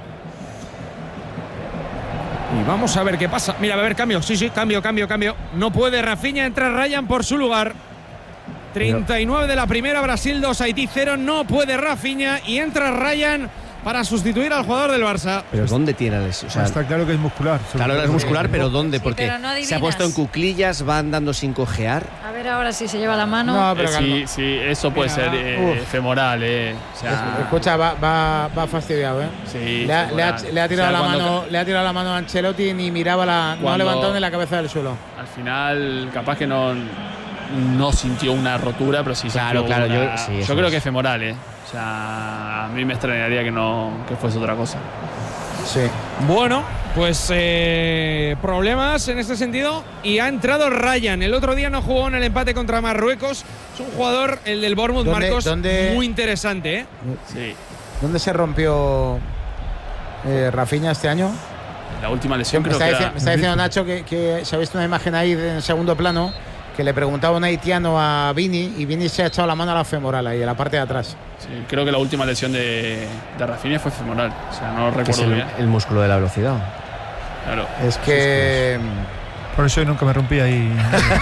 Y vamos a ver qué pasa. Mira, va a haber cambio. Sí, cambio. No puede Rafinha, entra Ryan por su lugar. 39 de la primera, Brasil 2, Haití 0. No puede Rafinha y entra Ryan para sustituir al jugador del Barça. ¿Pero dónde tiene lesión? O sea, está claro que es muscular. Claro, es muscular, pero ¿dónde? Porque pero no se ha puesto en cuclillas, va andando sin cojear. A ver ahora si se lleva la mano. No, pero sí, eso puede ser femoral, O sea, escucha, va fastidiado, Sí, le ha tirado la mano a Ancelotti y ni miraba no ha levantado ni la cabeza del suelo. Al final, capaz que no sintió una rotura, pero sí claro, yo creo que es femoral, O sea, a mí me extrañaría que fuese otra cosa. Sí. Bueno, pues problemas en este sentido. Y ha entrado Ryan. El otro día no jugó en el empate contra Marruecos. Es un jugador, el del Bournemouth, Marcos, muy interesante, Sí. ¿Dónde se rompió Rafinha este año? La última lesión me está diciendo Nacho que se ha visto una imagen ahí en segundo plano que le preguntaba un haitiano a Vini y Vini se ha echado la mano a la femoral ahí, en la parte de atrás. Sí, creo que la última lesión de Rafinha fue femoral. O sea, no recuerdo bien. El músculo de la velocidad. Claro. Es que... Por eso yo nunca me rompí ahí.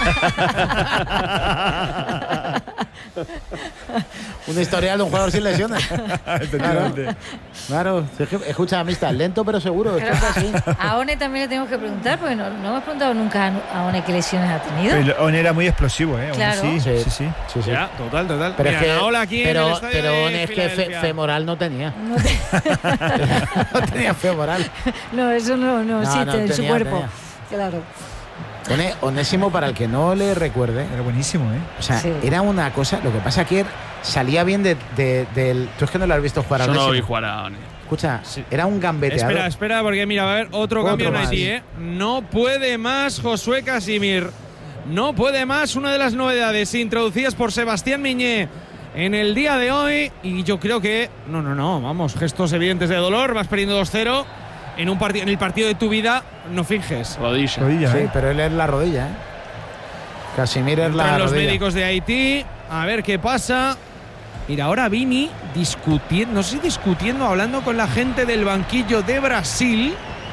Un historial de un jugador sin lesiones. Claro. Escucha, amistad, lento pero seguro. Claro que sí. A One también le tengo que preguntar, porque no hemos preguntado nunca a One qué lesiones ha tenido. Pero One era muy explosivo, Claro. Sí. Ya, total. Pero mira, es que, aquí en el estadio One es que femoral no tenía. No tenía femoral. No, eso no existe en su cuerpo. Tenía. Claro. Onésimo, para el que no le recuerde, era buenísimo, O sea, era una cosa. Lo que pasa que salía bien del. Tú es que no lo has visto jugar a Onésimo. Yo no lo vi jugar a One. Escucha, era un gambeteador. Espera, porque mira, va a haber otro cambio en Haití, No puede más Josué Casimir. no puede más. Una de las novedades introducidas por Sebastián Miñé en el día de hoy. Y yo creo que. No. Vamos, gestos evidentes de dolor. Vas perdiendo 2-0 en el partido de tu vida. No finges. Rodilla, sí, pero él es la rodilla, Casimir es la rodilla. Los médicos de Haití. A ver qué pasa. Mira, ahora Vini discutiendo, no sé, hablando con la gente del banquillo de Brasil.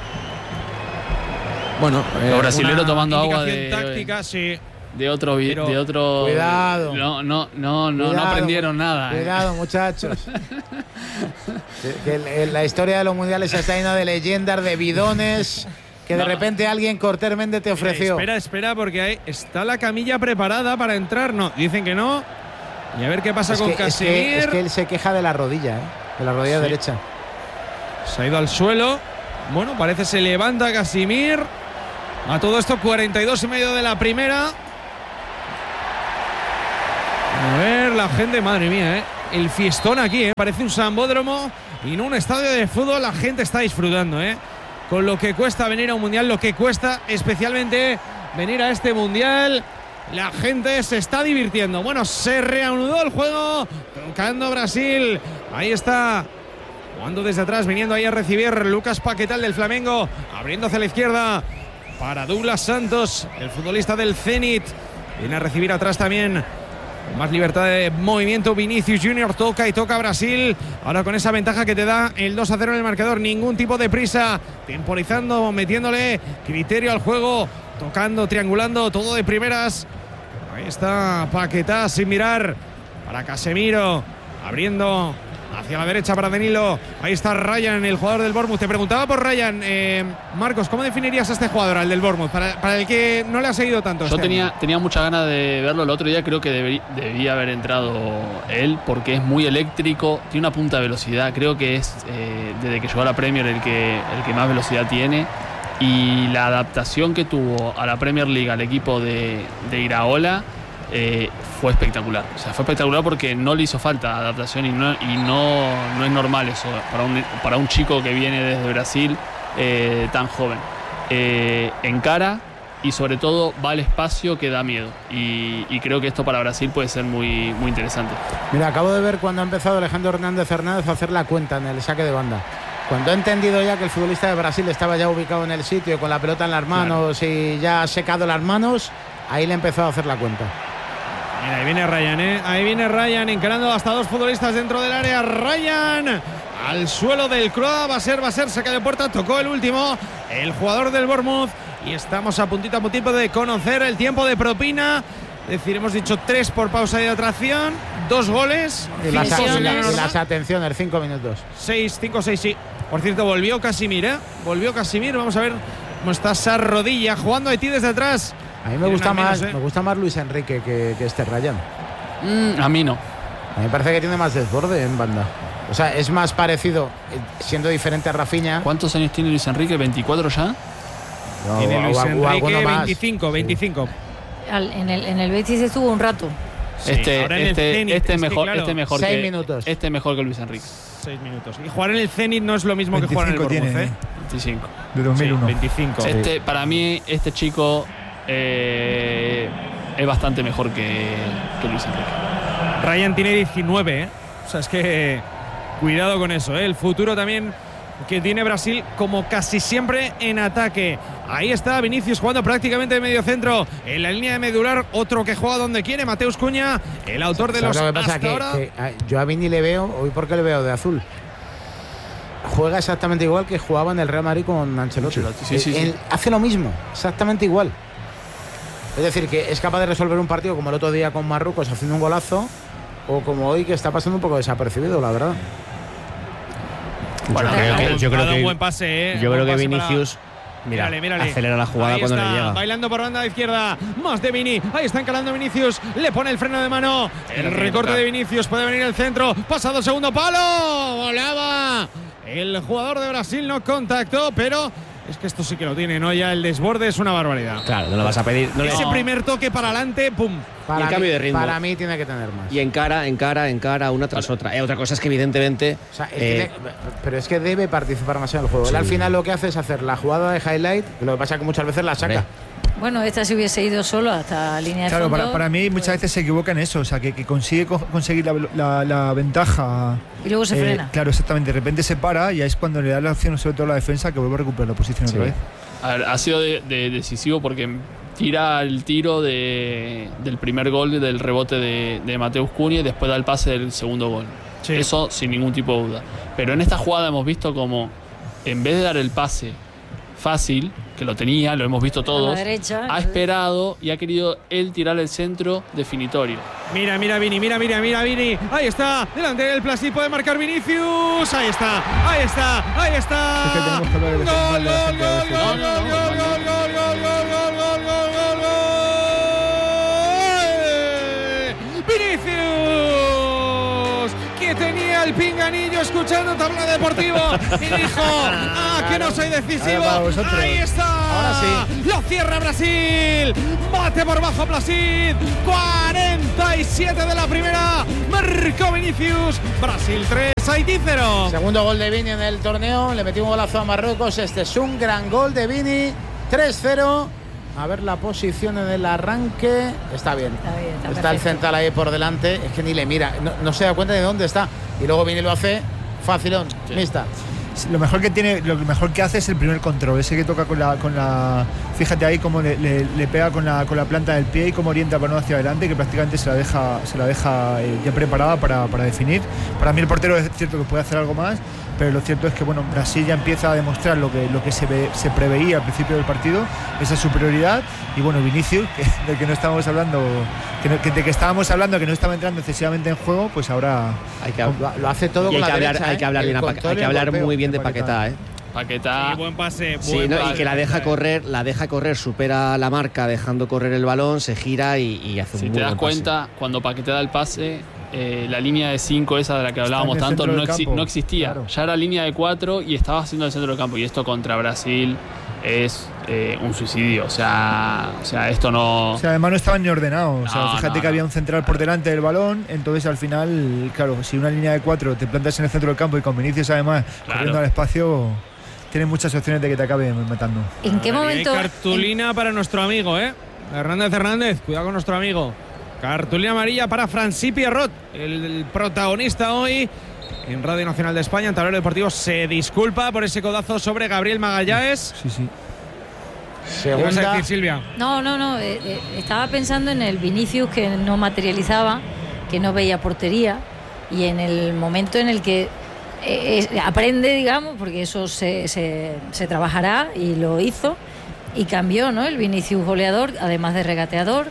Bueno, los brasileños tomando agua táctica, sí. de otro. Cuidado. No aprendieron nada. Cuidado, muchachos. que la historia de los mundiales está llena de leyendas, de bidones. Que de repente alguien cortésmente te ofreció. Espera, porque ahí está la camilla preparada para entrar. No, dicen que no. Y a ver qué pasa con Casimir. Es que él se queja de la rodilla, de la rodilla derecha. Se ha ido al suelo. Bueno, parece se levanta Casimir. A todo esto, 42,5 de la primera. A ver, la gente, madre mía, el fiestón aquí, parece un sambódromo y no un estadio de fútbol. La gente está disfrutando, con lo que cuesta venir a un mundial, lo que cuesta especialmente venir a este mundial. La gente se está divirtiendo. Bueno, se reanudó el juego, tocando Brasil. Ahí está, jugando desde atrás, viniendo ahí a recibir Lucas Paquetá del Flamengo, abriendo hacia la izquierda para Douglas Santos, el futbolista del Zenit. Viene a recibir atrás también, con más libertad de movimiento, Vinicius Junior. Toca Brasil. Ahora con esa ventaja que te da el 2-0 en el marcador. Ningún tipo de prisa. Temporizando, metiéndole criterio al juego. Tocando, triangulando, todo de primeras. Ahí está Paquetá sin mirar para Casemiro. Abriendo hacia la derecha para Danilo. Ahí está Ryan, el jugador del Bournemouth. Te preguntaba por Ryan. Marcos, ¿cómo definirías a este jugador, al del Bournemouth? Para el que no le ha seguido tanto. Yo tenía muchas ganas de verlo el otro día. Creo que debía haber entrado él, porque es muy eléctrico. Tiene una punta de velocidad. Creo que es, desde que llegó a la Premier, el que más velocidad tiene. Y la adaptación que tuvo a la Premier League, al equipo de Iraola, fue espectacular. O sea, fue espectacular porque no le hizo falta adaptación y no es normal eso para un chico que viene desde Brasil tan joven. Encara y sobre todo va al espacio que da miedo. Y creo que esto para Brasil puede ser muy, muy interesante. Mira, acabo de ver cuando ha empezado Alejandro Hernández a hacer la cuenta en el saque de banda. Cuando ha entendido ya que el futbolista de Brasil estaba ya ubicado en el sitio con la pelota en las manos, claro, y ya ha secado las manos, ahí le ha empezado a hacer la cuenta. Mira, ahí viene Ryan, Ahí viene Ryan encarando hasta dos futbolistas dentro del área. Ryan al suelo del Croa. Va a ser saque de puerta. Tocó el último, el jugador del Bournemouth. Y estamos a puntito de conocer el tiempo de propina. Es decir, hemos dicho 3 por pausa de atracción, 2 goles. Y las atenciones, 5 minutos. 5, 6, sí. Por cierto, volvió Casimir, Volvió Casimir. Vamos a ver cómo está esa rodilla. Jugando Haití desde atrás. A mí me gusta más Luis Enrique que este Ryan. A mí no. A mí me parece que tiene más desborde en banda. O sea, es más parecido, siendo diferente a Rafinha. ¿Cuántos años tiene Luis Enrique? ¿24 ya? No, tiene Luis Enrique 25. En el Betis estuvo un rato. Sí, este mejor 6 minutos. Este mejor que Luis Enrique. 6 minutos. Y jugar en el Zenit no es lo mismo que jugar en el Bournemouth, 25. De 2001. Sí, 25. Para mí, este chico es bastante mejor que Luis Enrique. Ryan tiene 19, O sea, es que cuidado con eso, El futuro también que tiene Brasil, como casi siempre en ataque. Ahí está Vinicius jugando prácticamente de medio centro, en la línea de medular. Otro que juega donde quiere, Mateus Cunha, el autor de los. Lo que pasa que yo a Vini le veo, hoy porque le veo de azul, juega exactamente igual que jugaba en el Real Madrid con Ancelotti. Él hace lo mismo, exactamente igual. Es decir, que es capaz de resolver un partido como el otro día con Marruecos haciendo un golazo, o como hoy, que está pasando un poco desapercibido, la verdad. Bueno, yo creo que un buen pase, yo creo que Vinicius mírale. Acelera la jugada. Ahí cuando está, le llega. Bailando por banda izquierda, más de Vini. Ahí está encarando Vinicius, le pone el freno de mano. El recorte de Vinicius, puede venir el centro. Pasado segundo palo, volaba. El jugador de Brasil no contactó, pero es que esto sí que lo tiene, ¿no? Ya el desborde es una barbaridad. Claro, no lo vas a pedir. Ese primer toque para adelante, pum. Y el cambio de ritmo. Para mí tiene que tener más. Y encara, una tras otra. Otra cosa es que evidentemente. O sea, pero es que debe participar más en el juego. Él al final lo que hace es hacer la jugada de highlight, lo que pasa es que muchas veces la saca. Bueno, esta se hubiese ido solo hasta línea de fondo. Claro, para mí muchas veces se equivoca en eso, o sea, que consigue conseguir la ventaja. Y luego se frena. Claro, exactamente, de repente se para y es cuando le da la opción, sobre todo a la defensa, que vuelve a recuperar la posición otra vez. A ver, ha sido decisivo porque tira el tiro del primer gol, del rebote de Mateus Cunha, y después da el pase del segundo gol. Sí. Eso sin ningún tipo de duda. Pero en esta jugada hemos visto como, en vez de dar el pase fácil, que lo tenía, lo hemos visto todos, ha esperado y ha querido él tirar el centro definitorio. Mira Vini, mira Vini. Ahí está, delante del Placid, puede marcar Vinicius. Ahí está. Gol. Vinicius, que tenía el pinganillo escuchando Tabla Deportivo y dijo, que no soy decisivo. Ahí está. Ahora sí. Lo cierra Brasil. Bate por bajo Placid. 47 de la primera. Marcó Vinicius. Brasil 3, Haití 0. Segundo gol de Vini en el torneo. Le metió un golazo a Marruecos. Este es un gran gol de Vini. 3-0. A ver la posición en el arranque. Está bien. Está el central ahí por delante. Es que ni le mira. No se da cuenta de dónde está. Y luego Vini lo hace facilón. Sí. Mixta. Lo mejor que hace es el primer control, ese que toca con la fíjate ahí cómo le pega con la planta del pie y cómo orienta el balón hacia adelante, que prácticamente se la deja ya preparada para definir. Para mí el portero es cierto que puede hacer algo más, pero lo cierto es que Brasil ya empieza a demostrar lo que se preveía al principio del partido, esa superioridad. Y Vinicius, del que no estábamos hablando, que estábamos hablando que no estaba entrando excesivamente en juego, pues ahora lo hace todo con la derecha. Hay que hablar muy bien de Paquetá, Paquetá. Sí, buen pase. Y que la deja correr, supera la marca dejando correr el balón, se gira y hace un muy buen pase. Si te das cuenta, cuando Paquetá da el pase, la línea de 5 esa de la que hablábamos tanto no existía. Claro. Ya era línea de 4 y estaba haciendo el centro del campo. Y esto contra Brasil es un suicidio. O sea, esto no... O sea, además no estaban ni ordenados. Fíjate que había un central por delante del balón. Entonces, al final, claro, si una línea de 4 te plantas en el centro del campo y con Vinicius, además, corriendo al espacio, tienes muchas opciones de que te acabe matando. ¿En qué momento? Hay cartulina para nuestro amigo, Hernández, cuidado con nuestro amigo. Cartulina amarilla para Francis Pierrot, el protagonista hoy en Radio Nacional de España, en Tablero Deportivo. Se disculpa por ese codazo sobre Gabriel Magallanes. Sí. ¿Qué vas a decir, Silvia? No. Estaba pensando en el Vinicius que no materializaba, que no veía portería, y en el momento en el que aprende, digamos, porque eso se trabajará, y lo hizo, y cambió, ¿no? El Vinicius goleador, además de regateador.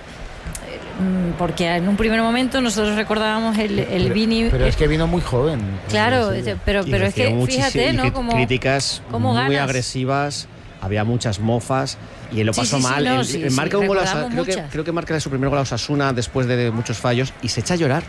Porque en un primer momento nosotros recordábamos el Vini. Pero es que vino muy joven. Claro, pero es que fíjate, ¿no? Como críticas muy agresivas, había muchas mofas y él lo pasó mal. Marca un gol creo que marca su primer gol a Osasuna después de muchos fallos y se echa a llorar.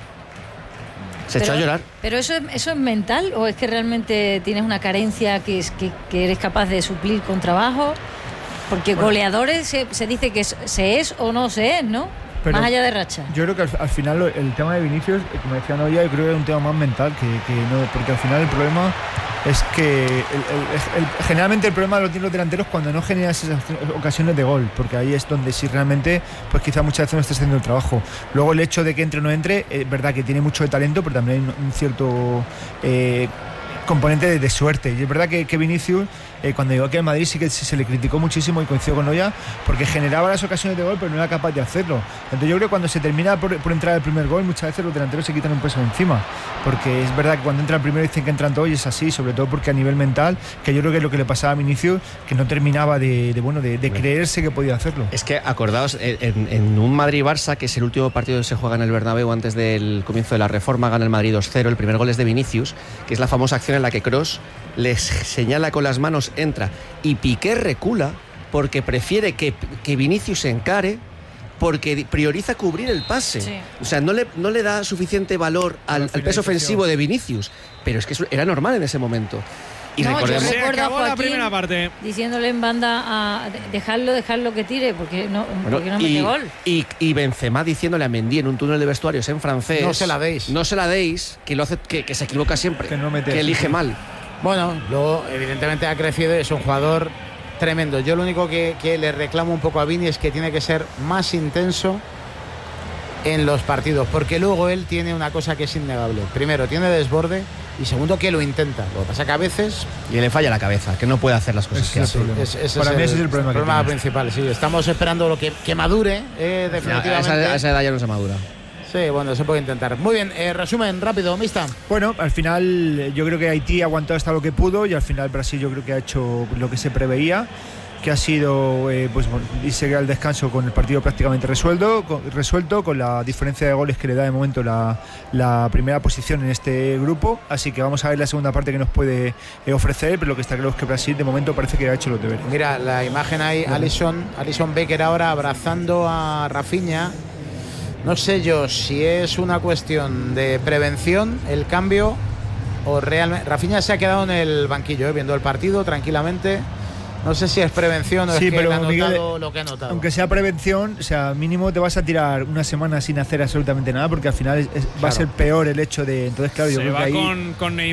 ¿Pero eso es mental o es que realmente tienes una carencia que eres capaz de suplir con trabajo? Porque goleadores se dice que se es o no se es, ¿no? Pero más allá de racha. Yo creo que al final el tema de Vinicius, como decía Noia, yo creo que es un tema más mental que no, porque al final el problema es que generalmente el problema lo tienen los delanteros cuando no generan esas ocasiones de gol, porque ahí es donde sí realmente pues quizá muchas veces no estés haciendo el trabajo. Luego el hecho de que entre o no entre, es verdad que tiene mucho de talento, pero también hay un cierto componente de suerte. Y es verdad que Vinicius, cuando llegó aquí al Madrid, sí que se le criticó muchísimo, y coincido con Noia, porque generaba las ocasiones de gol, pero no era capaz de hacerlo. Entonces yo creo que cuando se termina por entrar el primer gol, muchas veces los delanteros se quitan un peso encima, porque es verdad que cuando entra el primero dicen que entran todos, y es así, sobre todo porque a nivel mental, que yo creo que es lo que le pasaba a Vinicius, que no terminaba de creerse que podía hacerlo. Es que acordaos, en un Madrid-Barça, que es el último partido que se juega en el Bernabéu antes del comienzo de la reforma, gana el Madrid 2-0, el primer gol es de Vinicius, que es la famosa acción en la que Kroos les señala con las manos, entra, y Piqué recula porque prefiere que Vinicius se encare, porque prioriza cubrir el pase. Sí. O sea, no le da suficiente valor al peso ofensivo de Vinicius, pero es que eso era normal en ese momento. Y recordemos, se acabó la primera parte diciéndole en banda a dejarlo que tire, porque no mete gol. Y Benzema diciéndole a Mendy en un túnel de vestuarios en francés: no se la deis, que lo hace, que se equivoca siempre, que elige mal. Bueno, luego evidentemente ha crecido y es un jugador tremendo. Yo lo único que le reclamo un poco a Vini es que tiene que ser más intenso en los partidos, porque luego él tiene una cosa que es innegable. Primero, tiene desborde, y segundo, que lo intenta. Lo que pasa que a veces... Y le falla la cabeza, que no puede hacer las cosas que hace. Para mí ese es el problema principal. Sí, estamos esperando lo que madure, definitivamente. A esa edad ya no se madura. Sí, bueno, se puede intentar. Muy bien, resumen rápido, Mista. Bueno, al final yo creo que Haití ha aguantado hasta lo que pudo, y al final Brasil yo creo que ha hecho lo que se preveía, que ha sido irse al descanso con el partido prácticamente resuelto, con la diferencia de goles que le da de momento la primera posición en este grupo. Así que vamos a ver la segunda parte que nos puede ofrecer, pero lo que está claro es que Brasil de momento parece que ha hecho los deberes. Mira, la imagen ahí, Alisson Becker ahora abrazando a Rafinha. No sé yo si es una cuestión de prevención el cambio o realmente... Rafinha se ha quedado en el banquillo, viendo el partido tranquilamente. No sé si es prevención o es que él ha notado Miguel, lo que ha notado. Aunque sea prevención, o sea, mínimo te vas a tirar una semana sin hacer absolutamente nada, porque al final va a ser peor el hecho de... Entonces, claro, yo creo que ahí... con Neymar